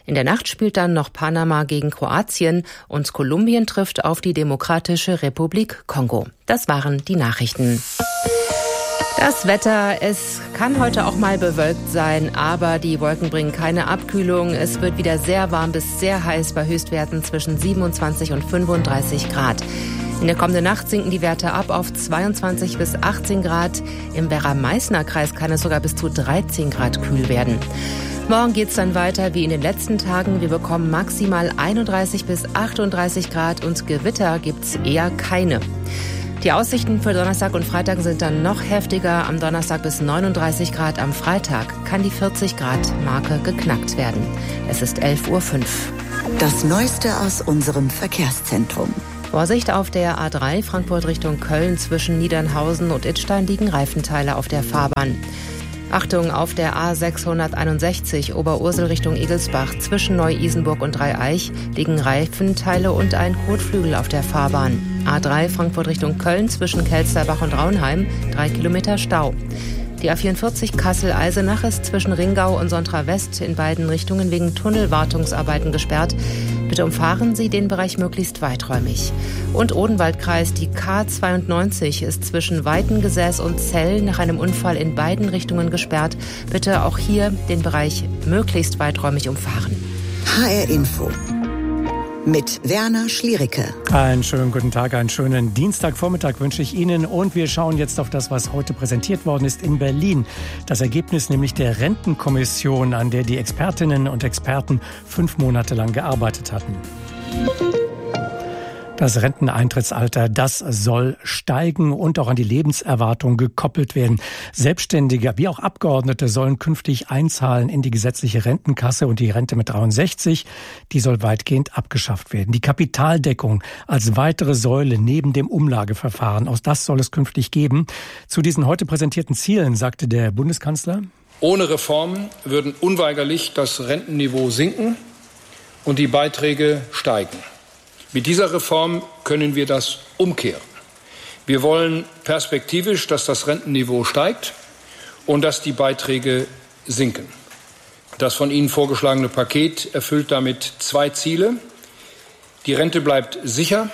In der Nacht spielt dann noch Panama gegen Kroatien und Kolumbien trifft auf die Demokratische Republik Kongo. Das waren die Nachrichten. Das Wetter, es kann heute auch mal bewölkt sein, aber die Wolken bringen keine Abkühlung. Es wird wieder sehr warm bis sehr heiß bei Höchstwerten zwischen 27 und 35 Grad. In der kommenden Nacht sinken die Werte ab auf 22 bis 18 Grad. Im Werra-Meißner-Kreis kann es sogar bis zu 13 Grad kühl werden. Morgen geht's dann weiter wie in den letzten Tagen. Wir bekommen maximal 31 bis 38 Grad und Gewitter gibt's eher keine. Die Aussichten für Donnerstag und Freitag sind dann noch heftiger. Am Donnerstag bis 39 Grad, am Freitag kann die 40-Grad-Marke geknackt werden. Es ist 11:05 Uhr. Das Neueste aus unserem Verkehrszentrum. Vorsicht auf der A3 Frankfurt Richtung Köln. Zwischen Niedernhausen und Idstein liegen Reifenteile auf der Fahrbahn. Achtung, auf der A661 Oberursel Richtung Egelsbach zwischen Neu-Isenburg und Dreieich liegen Reifenteile und ein Kotflügel auf der Fahrbahn. A3 Frankfurt Richtung Köln zwischen Kelsterbach und Raunheim 3 Kilometer Stau. Die A44 Kassel-Eisenach ist zwischen Ringau und Sontra West in beiden Richtungen wegen Tunnelwartungsarbeiten gesperrt. Bitte umfahren Sie den Bereich möglichst weiträumig. Und Odenwaldkreis, die K92 ist zwischen Weitengesäß und Zell nach einem Unfall in beiden Richtungen gesperrt. Bitte auch hier den Bereich möglichst weiträumig umfahren. HR Info mit Werner Schliericke. Einen schönen guten Tag, einen schönen Dienstagvormittag wünsche ich Ihnen. Und wir schauen jetzt auf das, was heute präsentiert worden ist in Berlin. Das Ergebnis nämlich der Rentenkommission, an der die Expertinnen und Experten 5 Monate lang gearbeitet hatten. Das Renteneintrittsalter, das soll steigen und auch an die Lebenserwartung gekoppelt werden. Selbstständige wie auch Abgeordnete sollen künftig einzahlen in die gesetzliche Rentenkasse und die Rente mit 63, die soll weitgehend abgeschafft werden. Die Kapitaldeckung als weitere Säule neben dem Umlageverfahren, auch das soll es künftig geben. Zu diesen heute präsentierten Zielen sagte der Bundeskanzler: Ohne Reformen würden unweigerlich das Rentenniveau sinken und die Beiträge steigen. Mit dieser Reform können wir das umkehren. Wir wollen perspektivisch, dass das Rentenniveau steigt und dass die Beiträge sinken. Das von Ihnen vorgeschlagene Paket erfüllt damit 2 Ziele. Die Rente bleibt sicher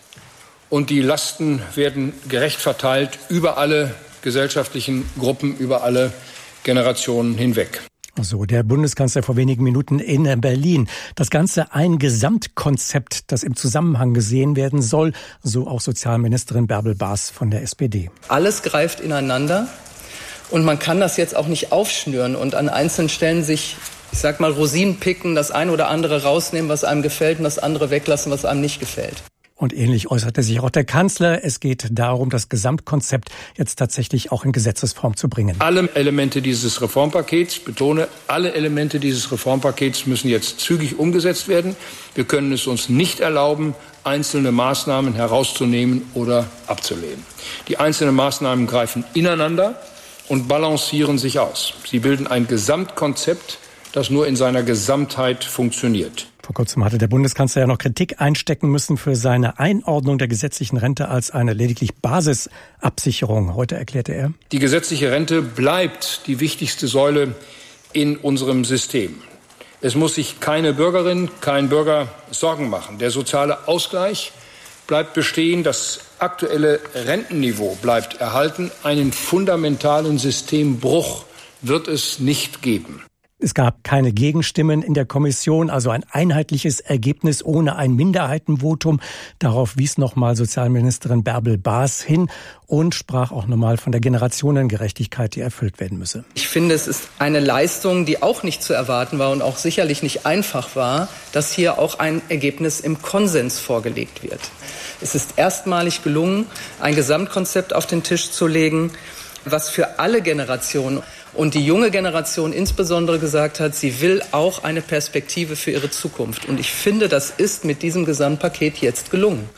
und die Lasten werden gerecht verteilt über alle gesellschaftlichen Gruppen, über alle Generationen hinweg. So, der Bundeskanzler vor wenigen Minuten in Berlin. Das Ganze ein Gesamtkonzept, das im Zusammenhang gesehen werden soll, so auch Sozialministerin Bärbel Baas von der SPD. Alles greift ineinander und man kann das jetzt auch nicht aufschnüren und an einzelnen Stellen sich, ich sag mal, Rosinen picken, das eine oder andere rausnehmen, was einem gefällt und das andere weglassen, was einem nicht gefällt. Und ähnlich äußerte sich auch der Kanzler. Es geht darum, das Gesamtkonzept jetzt tatsächlich auch in Gesetzesform zu bringen. Alle Elemente dieses Reformpakets, ich betone, alle Elemente dieses Reformpakets müssen jetzt zügig umgesetzt werden. Wir können es uns nicht erlauben, einzelne Maßnahmen herauszunehmen oder abzulehnen. Die einzelnen Maßnahmen greifen ineinander und balancieren sich aus. Sie bilden ein Gesamtkonzept, das nur in seiner Gesamtheit funktioniert. Vor kurzem hatte der Bundeskanzler ja noch Kritik einstecken müssen für seine Einordnung der gesetzlichen Rente als eine lediglich Basisabsicherung. Heute erklärte er: Die gesetzliche Rente bleibt die wichtigste Säule in unserem System. Es muss sich keine Bürgerin, kein Bürger Sorgen machen. Der soziale Ausgleich bleibt bestehen. Das aktuelle Rentenniveau bleibt erhalten. Einen fundamentalen Systembruch wird es nicht geben. Es gab keine Gegenstimmen in der Kommission, also ein einheitliches Ergebnis ohne ein Minderheitenvotum. Darauf wies nochmal Sozialministerin Bärbel Baas hin und sprach auch nochmal von der Generationengerechtigkeit, die erfüllt werden müsse. Ich finde, es ist eine Leistung, die auch nicht zu erwarten war und auch sicherlich nicht einfach war, dass hier auch ein Ergebnis im Konsens vorgelegt wird. Es ist erstmalig gelungen, ein Gesamtkonzept auf den Tisch zu legen, was für alle Generationen und die junge Generation insbesondere gesagt hat, sie will auch eine Perspektive für ihre Zukunft. Und ich finde, das ist mit diesem Gesamtpaket jetzt gelungen.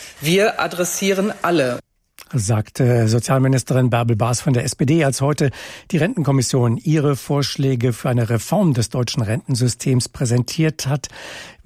Wir adressieren alle. Sagte Sozialministerin Bärbel Baas von der SPD, als heute die Rentenkommission ihre Vorschläge für eine Reform des deutschen Rentensystems präsentiert hat.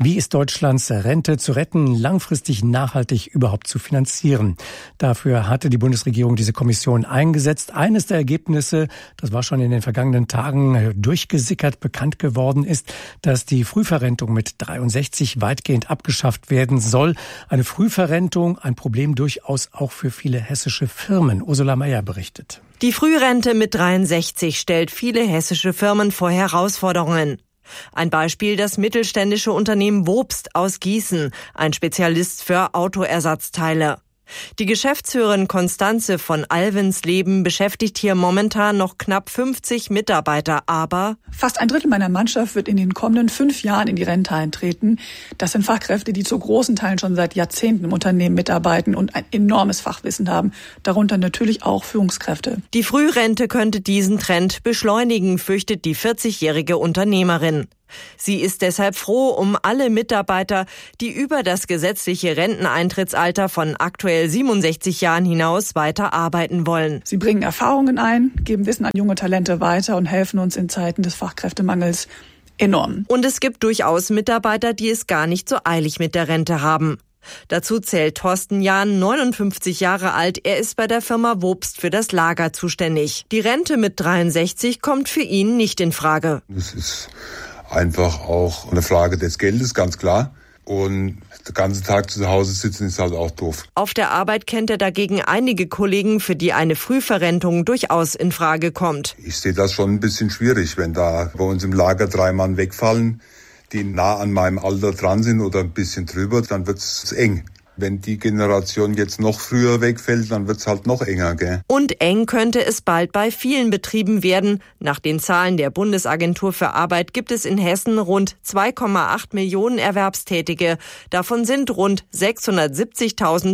Wie ist Deutschlands Rente zu retten, langfristig nachhaltig überhaupt zu finanzieren? Dafür hatte die Bundesregierung diese Kommission eingesetzt. Eines der Ergebnisse, das war schon in den vergangenen Tagen durchgesickert, bekannt geworden ist, dass die Frühverrentung mit 63 weitgehend abgeschafft werden soll. Eine Frühverrentung, ein Problem durchaus auch für viele hessische Firmen. Ursula Meier berichtet. Die Frührente mit 63 stellt viele hessische Firmen vor Herausforderungen. Ein Beispiel das mittelständische Unternehmen Wobst aus Gießen, ein Spezialist für Autoersatzteile. Die Geschäftsführerin Konstanze von Alvensleben beschäftigt hier momentan noch knapp 50 Mitarbeiter, aber fast ein Drittel meiner Mannschaft wird in den kommenden 5 Jahren in die Rente eintreten. Das sind Fachkräfte, die zu großen Teilen schon seit Jahrzehnten im Unternehmen mitarbeiten und ein enormes Fachwissen haben, darunter natürlich auch Führungskräfte. Die Frührente könnte diesen Trend beschleunigen, fürchtet die 40-jährige Unternehmerin. Sie ist deshalb froh um alle Mitarbeiter, die über das gesetzliche Renteneintrittsalter von aktuell 67 Jahren hinaus weiter arbeiten wollen. Sie bringen Erfahrungen ein, geben Wissen an junge Talente weiter und helfen uns in Zeiten des Fachkräftemangels enorm. Und es gibt durchaus Mitarbeiter, die es gar nicht so eilig mit der Rente haben. Dazu zählt Thorsten Jahn, 59 Jahre alt. Er ist bei der Firma Wobst für das Lager zuständig. Die Rente mit 63 kommt für ihn nicht in Frage. Das ist einfach auch eine Frage des Geldes, ganz klar. Und den ganzen Tag zu Hause sitzen ist halt auch doof. Auf der Arbeit kennt er dagegen einige Kollegen, für die eine Frühverrentung durchaus in Frage kommt. Ich sehe das schon ein bisschen schwierig, wenn da bei uns im Lager 3 Mann wegfallen, die nah an meinem Alter dran sind oder ein bisschen drüber, dann wird's eng. Wenn die Generation jetzt noch früher wegfällt, dann wird's halt noch enger, gell? Und eng könnte es bald bei vielen Betrieben werden. Nach den Zahlen der Bundesagentur für Arbeit gibt es in Hessen rund 2,8 Millionen Erwerbstätige. Davon sind rund 670.000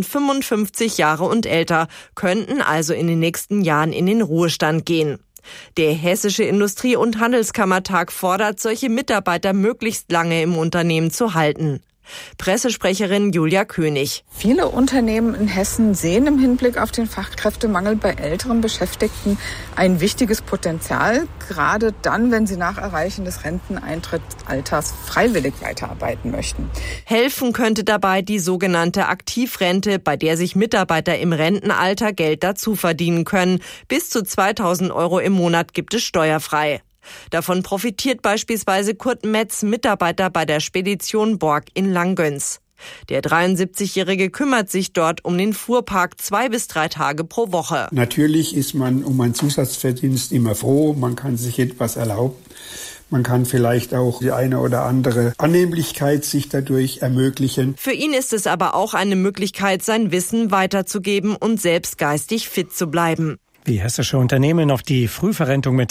55 Jahre und älter, könnten also in den nächsten Jahren in den Ruhestand gehen. Der Hessische Industrie- und Handelskammertag fordert, solche Mitarbeiter möglichst lange im Unternehmen zu halten. Pressesprecherin Julia König. Viele Unternehmen in Hessen sehen im Hinblick auf den Fachkräftemangel bei älteren Beschäftigten ein wichtiges Potenzial, gerade dann, wenn sie nach Erreichen des Renteneintrittsalters freiwillig weiterarbeiten möchten. Helfen könnte dabei die sogenannte Aktivrente, bei der sich Mitarbeiter im Rentenalter Geld dazu verdienen können. Bis zu 2.000 € im Monat gibt es steuerfrei. Davon profitiert beispielsweise Kurt Metz, Mitarbeiter bei der Spedition Borg in Langgöns. Der 73-Jährige kümmert sich dort um den Fuhrpark 2 bis 3 Tage pro Woche. Natürlich ist man um einen Zusatzverdienst immer froh, man kann sich etwas erlauben. Man kann vielleicht auch die eine oder andere Annehmlichkeit sich dadurch ermöglichen. Für ihn ist es aber auch eine Möglichkeit, sein Wissen weiterzugeben und selbst geistig fit zu bleiben. Wie hessische Unternehmen auf die Frühverrentung mit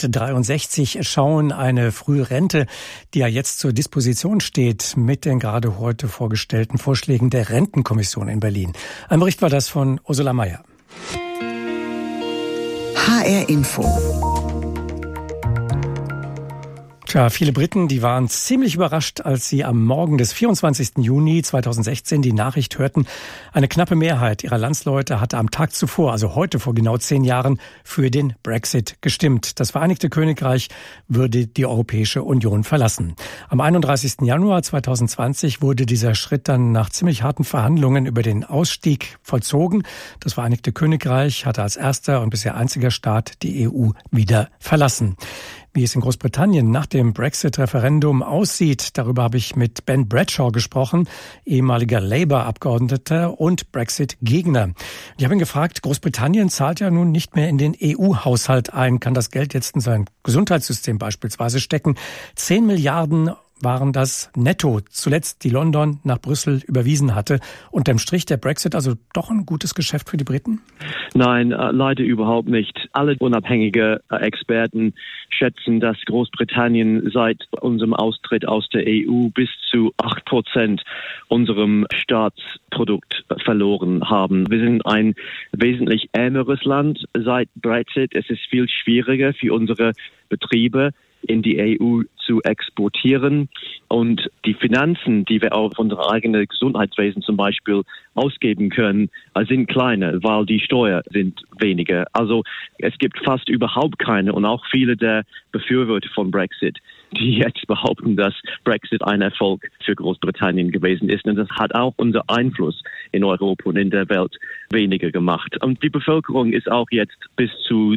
63 schauen, eine Frührente, die ja jetzt zur Disposition steht, mit den gerade heute vorgestellten Vorschlägen der Rentenkommission in Berlin. Ein Bericht war das von Ursula Meier. HR Info. Tja, viele Briten, die waren ziemlich überrascht, als sie am Morgen des 24. Juni 2016 die Nachricht hörten, eine knappe Mehrheit ihrer Landsleute hatte am Tag zuvor, also heute vor genau 10 Jahren, für den Brexit gestimmt. Das Vereinigte Königreich würde die Europäische Union verlassen. Am 31. Januar 2020 wurde dieser Schritt dann nach ziemlich harten Verhandlungen über den Ausstieg vollzogen. Das Vereinigte Königreich hatte als erster und bisher einziger Staat die EU wieder verlassen. Wie es in Großbritannien nach dem Brexit-Referendum aussieht, darüber habe ich mit Ben Bradshaw gesprochen, ehemaliger Labour-Abgeordneter und Brexit-Gegner. Ich habe ihn gefragt, Großbritannien zahlt ja nun nicht mehr in den EU-Haushalt ein, kann das Geld jetzt in sein Gesundheitssystem beispielsweise stecken. 10 Milliarden waren das netto zuletzt, die London nach Brüssel überwiesen hatte. Unterm Strich der Brexit also doch ein gutes Geschäft für die Briten? Nein, leider überhaupt nicht. Alle unabhängige Experten schätzen, dass Großbritannien seit unserem Austritt aus der EU bis zu 8% unserem Staatsprodukt verloren haben. Wir sind ein wesentlich ärmeres Land seit Brexit. Es ist viel schwieriger für unsere Betriebe, in die EU zu exportieren. Und die Finanzen, die wir auf unser eigenes Gesundheitswesen zum Beispiel ausgeben können, sind kleiner, weil die Steuern sind weniger. Also es gibt fast überhaupt keine und auch viele der Befürworter von Brexit, die jetzt behaupten, dass Brexit ein Erfolg für Großbritannien gewesen ist. Und das hat auch unser Einfluss in Europa und in der Welt weniger gemacht. Und die Bevölkerung ist auch jetzt bis zu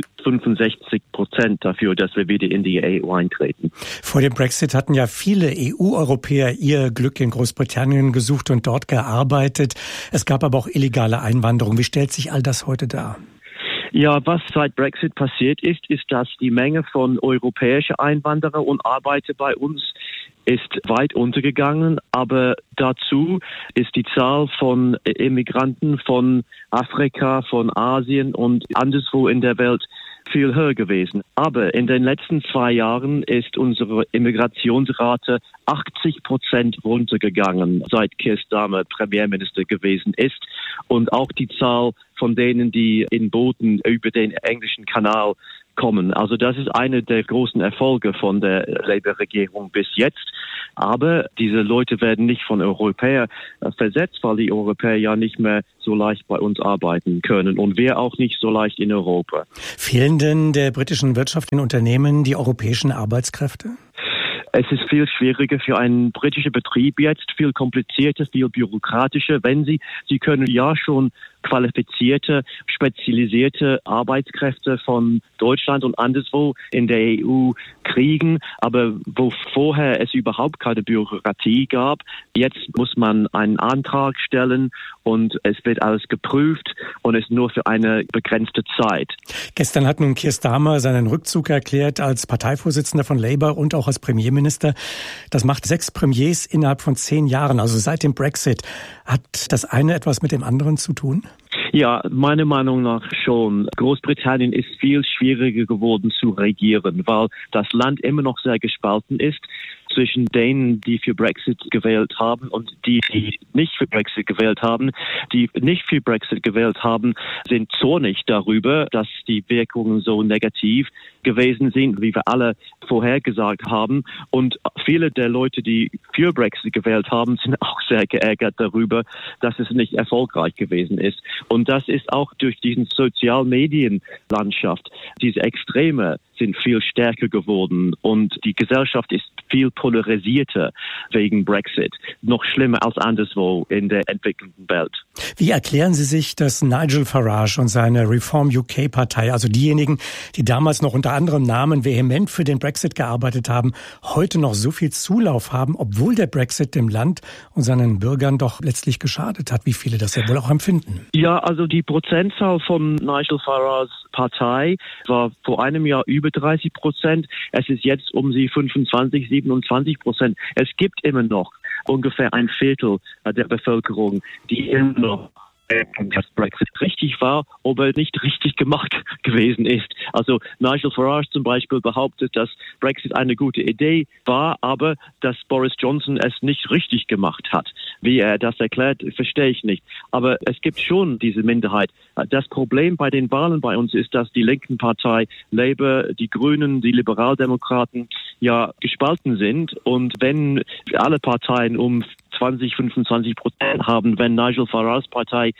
65% dafür, dass wir wieder in die EU eintreten. Vor dem Brexit hatten ja viele EU-Europäer ihr Glück in Großbritannien gesucht und dort gearbeitet. Es gab aber auch illegale Einwanderung. Wie stellt sich all das heute dar? Ja, was seit Brexit passiert ist, dass die Menge von europäischen Einwanderern und Arbeiter bei uns ist weit untergegangen, aber dazu ist die Zahl von Immigranten von Afrika, von Asien und anderswo in der Welt viel höher gewesen. Aber in den letzten 2 Jahren ist unsere Immigrationsrate 80% runtergegangen, seit Keir Starmer Premierminister gewesen ist. Und auch die Zahl von denen, die in Booten über den englischen Kanal kommen. Also das ist einer der großen Erfolge von der Labour-Regierung bis jetzt. Aber diese Leute werden nicht von Europäern versetzt, weil die Europäer ja nicht mehr so leicht bei uns arbeiten können und wir auch nicht so leicht in Europa. Fehlen denn der britischen Wirtschaft, den Unternehmen, die europäischen Arbeitskräfte? Es ist viel schwieriger für einen britischen Betrieb jetzt, viel komplizierter, viel bürokratischer. Sie können ja schon qualifizierte, spezialisierte Arbeitskräfte von Deutschland und anderswo in der EU kriegen, aber wo vorher es überhaupt keine Bürokratie gab, jetzt muss man einen Antrag stellen und es wird alles geprüft und es nur für eine begrenzte Zeit. Gestern hat nun Keir Starmer seinen Rückzug erklärt als Parteivorsitzender von Labour und auch als Premierminister. Das macht 6 Premiers innerhalb von 10 Jahren, also seit dem Brexit. Hat das eine etwas mit dem anderen zu tun? Ja, meiner Meinung nach schon. Großbritannien ist viel schwieriger geworden zu regieren, weil das Land immer noch sehr gespalten ist zwischen denen, die für Brexit gewählt haben und die nicht für Brexit gewählt haben. Die nicht für Brexit gewählt haben, sind zornig darüber, dass die Wirkungen so negativ gewesen sind, wie wir alle vorhergesagt haben. Und viele der Leute, die für Brexit gewählt haben, sind auch sehr geärgert darüber, dass es nicht erfolgreich gewesen ist. Und das ist auch durch diesen Sozialmedienlandschaft. Diese Extreme sind viel stärker geworden und die Gesellschaft ist viel polarisierter wegen Brexit. Noch schlimmer als anderswo in der entwickelten Welt. Wie erklären Sie sich, dass Nigel Farage und seine Reform UK-Partei, also diejenigen, die damals noch unter anderem Namen vehement für den Brexit gearbeitet haben, heute noch so viel Zulauf haben, obwohl der Brexit dem Land und seinen Bürgern doch letztlich geschadet hat, wie viele das ja wohl auch empfinden? Ja, also die Prozentzahl von Nigel Farages Partei war vor einem Jahr über 30%. Es ist jetzt um die 25-27%. Es gibt immer noch ungefähr ein Viertel der Bevölkerung, die immer noch dass Brexit richtig war, aber nicht richtig gemacht gewesen ist. Also Nigel Farage zum Beispiel behauptet, dass Brexit eine gute Idee war, aber dass Boris Johnson es nicht richtig gemacht hat. Wie er das erklärt, verstehe ich nicht. Aber es gibt schon diese Minderheit. Das Problem bei den Wahlen bei uns ist, dass die linken Partei Labour, die Grünen, die Liberaldemokraten ja gespalten sind. Und wenn alle Parteien um 20-25% haben, wenn Nigel Farages Partei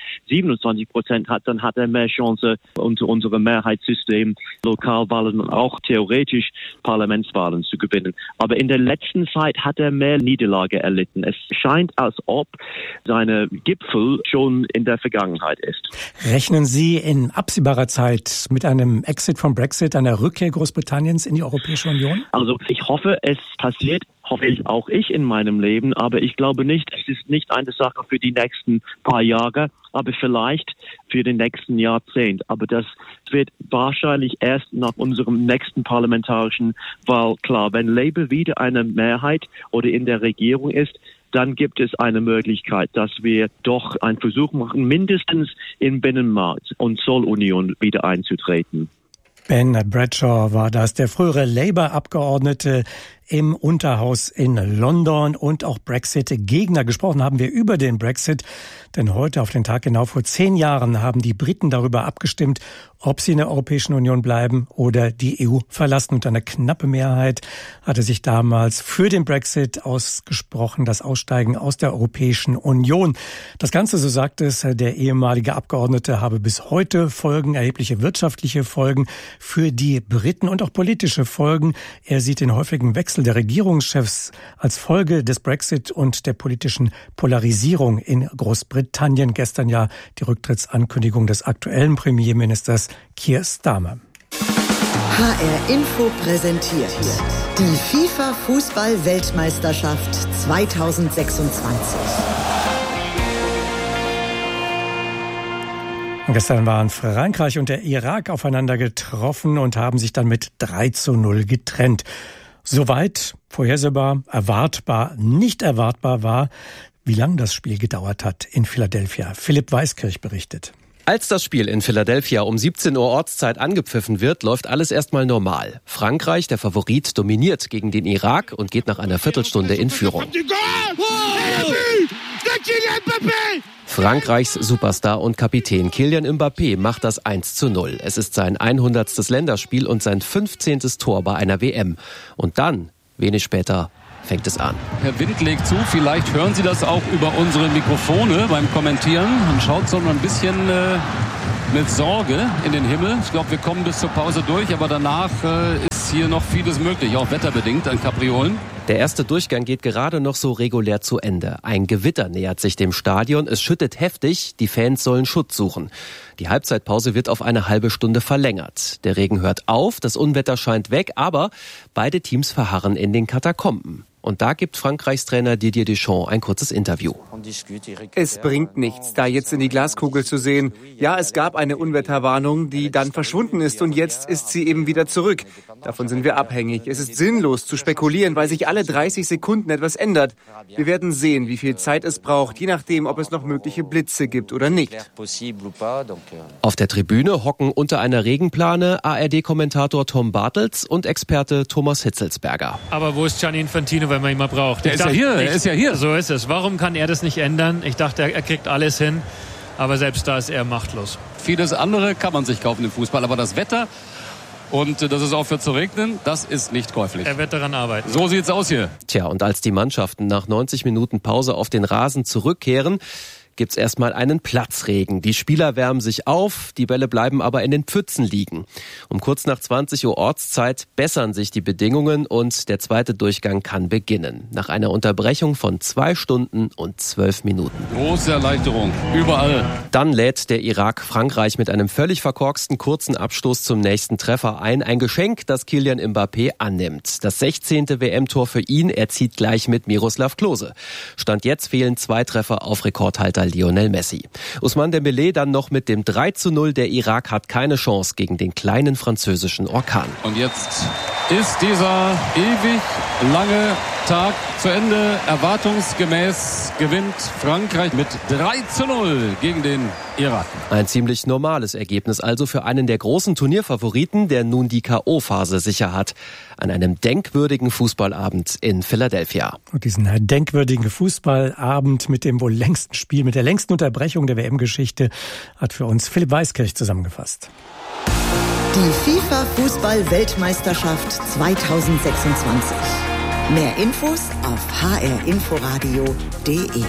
27% hat, dann hat er mehr Chance unter unserem Mehrheitssystem Lokalwahlen und auch theoretisch Parlamentswahlen zu gewinnen. Aber in der letzten Zeit hat er mehr Niederlage erlitten. Es scheint, als ob seine Gipfel schon in der Vergangenheit ist. Rechnen Sie in absehbarer Zeit mit einem Exit vom Brexit, einer Rückkehr Großbritanniens in die Europäische Union? Also ich hoffe, es passiert. Hoffe ich auch in meinem Leben, aber ich glaube nicht, es ist nicht eine Sache für die nächsten paar Jahre, aber vielleicht für den nächsten Jahrzehnt. Aber das wird wahrscheinlich erst nach unserem nächsten parlamentarischen Wahl klar. Wenn Labour wieder eine Mehrheit oder in der Regierung ist, dann gibt es eine Möglichkeit, dass wir doch einen Versuch machen, mindestens in Binnenmarkt und Zollunion wieder einzutreten. Ben Bradshaw war das, der frühere Labour-Abgeordnete im Unterhaus in London und auch Brexit-Gegner. Gesprochen haben wir über den Brexit, denn heute auf den Tag genau vor 10 Jahren haben die Briten darüber abgestimmt, ob sie in der Europäischen Union bleiben oder die EU verlassen. Und eine knappe Mehrheit hatte sich damals für den Brexit ausgesprochen, das Aussteigen aus der Europäischen Union. Das Ganze, so sagt es der ehemalige Abgeordnete, habe bis heute Folgen, erhebliche wirtschaftliche Folgen für die Briten und auch politische Folgen. Er sieht den häufigen Wechsel der Regierungschefs als Folge des Brexit und der politischen Polarisierung in Großbritannien. Gestern ja die Rücktrittsankündigung des aktuellen Premierministers Keir Starmer. HR Info präsentiert die FIFA-Fußball-Weltmeisterschaft 2026. Gestern waren Frankreich und der Irak aufeinander getroffen und haben sich dann mit 3:0 getrennt. Soweit vorhersehbar, erwartbar, nicht erwartbar war, wie lange das Spiel gedauert hat in Philadelphia. Philipp Weiskirch berichtet. Als das Spiel in Philadelphia um 17 Uhr Ortszeit angepfiffen wird, läuft alles erstmal normal. Frankreich, der Favorit, dominiert gegen den Irak und geht nach einer Viertelstunde in Führung. Frankreichs Superstar und Kapitän Kylian Mbappé macht das 1:0. Es ist sein 100. Länderspiel und sein 15. Tor bei einer WM. Und dann, wenig später, fängt es an. Herr Wind legt zu, vielleicht hören Sie das auch über unsere Mikrofone beim Kommentieren. Man schaut so ein bisschen mit Sorge in den Himmel. Ich glaube, wir kommen bis zur Pause durch, aber danach ist hier noch vieles möglich, auch wetterbedingt an Kapriolen. Der erste Durchgang geht gerade noch so regulär zu Ende. Ein Gewitter nähert sich dem Stadion. Es schüttet heftig. Die Fans sollen Schutz suchen. Die Halbzeitpause wird auf eine halbe Stunde verlängert. Der Regen hört auf, das Unwetter scheint weg, aber beide Teams verharren in den Katakomben. Und da gibt Frankreichs Trainer Didier Deschamps ein kurzes Interview. Es bringt nichts, da jetzt in die Glaskugel zu sehen. Ja, es gab eine Unwetterwarnung, die dann verschwunden ist und jetzt ist sie eben wieder zurück. Davon sind wir abhängig. Es ist sinnlos zu spekulieren, weil sich alle 30 Sekunden etwas ändert. Wir werden sehen, wie viel Zeit es braucht, je nachdem, ob es noch mögliche Blitze gibt oder nicht. Auf der Tribüne hocken unter einer Regenplane ARD-Kommentator Tom Bartels und Experte Thomas Hitzelsberger. Aber wo ist Gianni Infantino, wenn man ihn mal braucht? Er ist ja hier. So ist es. Warum kann er das nicht ändern? Ich dachte, er kriegt alles hin. Aber selbst da ist er machtlos. Vieles andere kann man sich kaufen im Fußball, aber das Wetter und dass es aufhört zu regnen, das ist nicht käuflich. Er wird daran arbeiten. So sieht's aus hier. Tja, und als die Mannschaften nach 90 Minuten Pause auf den Rasen zurückkehren, gibt's erstmal einen Platzregen. Die Spieler wärmen sich auf, die Bälle bleiben aber in den Pfützen liegen. Um kurz nach 20 Uhr Ortszeit bessern sich die Bedingungen und der zweite Durchgang kann beginnen. Nach einer Unterbrechung von 2 Stunden und 12 Minuten. Große Erleichterung, überall. Dann lädt der Irak Frankreich mit einem völlig verkorksten kurzen Abstoß zum nächsten Treffer ein. Ein Geschenk, das Kylian Mbappé annimmt. Das 16. WM-Tor für ihn, er zieht gleich mit Miroslav Klose. Stand jetzt fehlen 2 Treffer auf Rekordhalter Lionel Messi. Ousmane Dembélé dann noch mit dem 3:0. Der Irak hat keine Chance gegen den kleinen französischen Orkan. Und jetzt ist dieser ewig lange Tag zu Ende. Erwartungsgemäß gewinnt Frankreich mit 3:0 gegen den Irak. Ein ziemlich normales Ergebnis also für einen der großen Turnierfavoriten, der nun die K.O.-Phase sicher hat. An einem denkwürdigen Fußballabend in Philadelphia. Und diesen denkwürdigen Fußballabend mit dem wohl längsten Spiel, mit der längsten Unterbrechung der WM-Geschichte, hat für uns Philipp Weiskirch zusammengefasst. Die FIFA-Fußball-Weltmeisterschaft 2026. Mehr Infos auf hrinforadio.de.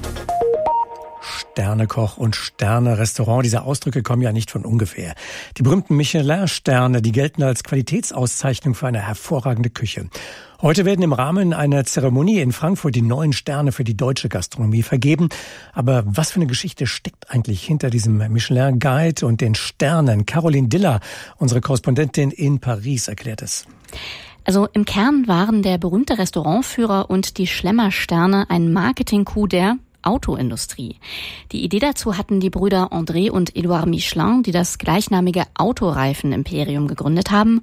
Sternekoch und Sterne-Restaurant, diese Ausdrücke kommen ja nicht von ungefähr. Die berühmten Michelin-Sterne, die gelten als Qualitätsauszeichnung für eine hervorragende Küche. Heute werden im Rahmen einer Zeremonie in Frankfurt die 9 Sterne für die deutsche Gastronomie vergeben. Aber was für eine Geschichte steckt eigentlich hinter diesem Michelin-Guide und den Sternen? Caroline Diller, unsere Korrespondentin in Paris, erklärt es. Also im Kern waren der berühmte Restaurantführer und die Schlemmer-Sterne ein Marketing-Coup der Autoindustrie. Die Idee dazu hatten die Brüder André und Édouard Michelin, die das gleichnamige Autoreifen-Imperium gegründet haben.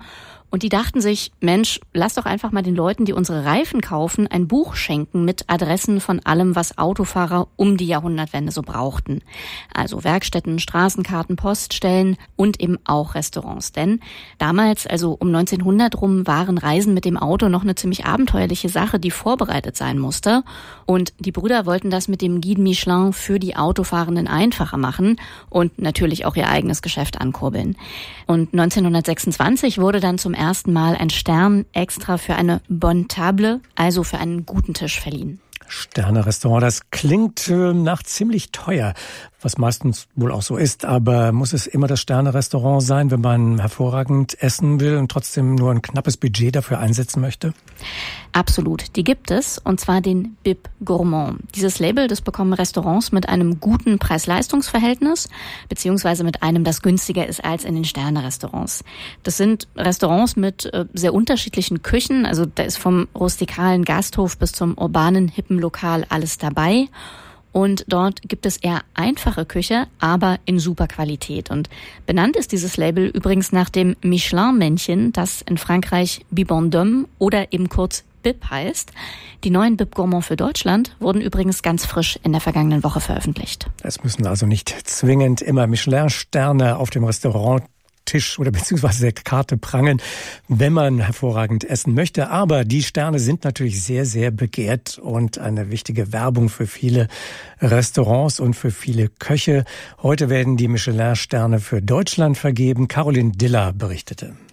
Und die dachten sich, Mensch, lass doch einfach mal den Leuten, die unsere Reifen kaufen, ein Buch schenken mit Adressen von allem, was Autofahrer um die Jahrhundertwende so brauchten. Also Werkstätten, Straßenkarten, Poststellen und eben auch Restaurants. Denn damals, also um 1900 rum, waren Reisen mit dem Auto noch eine ziemlich abenteuerliche Sache, die vorbereitet sein musste. Und die Brüder wollten das mit dem Guide Michelin für die Autofahrenden einfacher machen und natürlich auch ihr eigenes Geschäft ankurbeln. Und 1926 wurde dann zum ersten Mal ein Stern extra für eine Bonne Table, also für einen guten Tisch, verliehen. Sterne-Restaurant, das klingt nach ziemlich teuer, was meistens wohl auch so ist. Aber muss es immer das Sterne-Restaurant sein, wenn man hervorragend essen will und trotzdem nur ein knappes Budget dafür einsetzen möchte? Absolut, die gibt es, und zwar den Bib Gourmand. Dieses Label, das bekommen Restaurants mit einem guten Preis-Leistungs-Verhältnis, beziehungsweise mit einem, das günstiger ist als in den Sterne-Restaurants. Das sind Restaurants mit sehr unterschiedlichen Küchen, also da ist vom rustikalen Gasthof bis zum urbanen, hippen Lokal alles dabei. Und dort gibt es eher einfache Küche, aber in super Qualität. Und benannt ist dieses Label übrigens nach dem Michelin-Männchen, das in Frankreich Bibon d'Homme oder eben kurz Bib heißt. Die neuen Bib Gourmand für Deutschland wurden übrigens ganz frisch in der vergangenen Woche veröffentlicht. Es müssen also nicht zwingend immer Michelin-Sterne auf dem Restauranttisch oder beziehungsweise der Karte prangen, wenn man hervorragend essen möchte. Aber die Sterne sind natürlich sehr, sehr begehrt und eine wichtige Werbung für viele Restaurants und für viele Köche. Heute werden die Michelin-Sterne für Deutschland vergeben. Caroline Diller berichtete.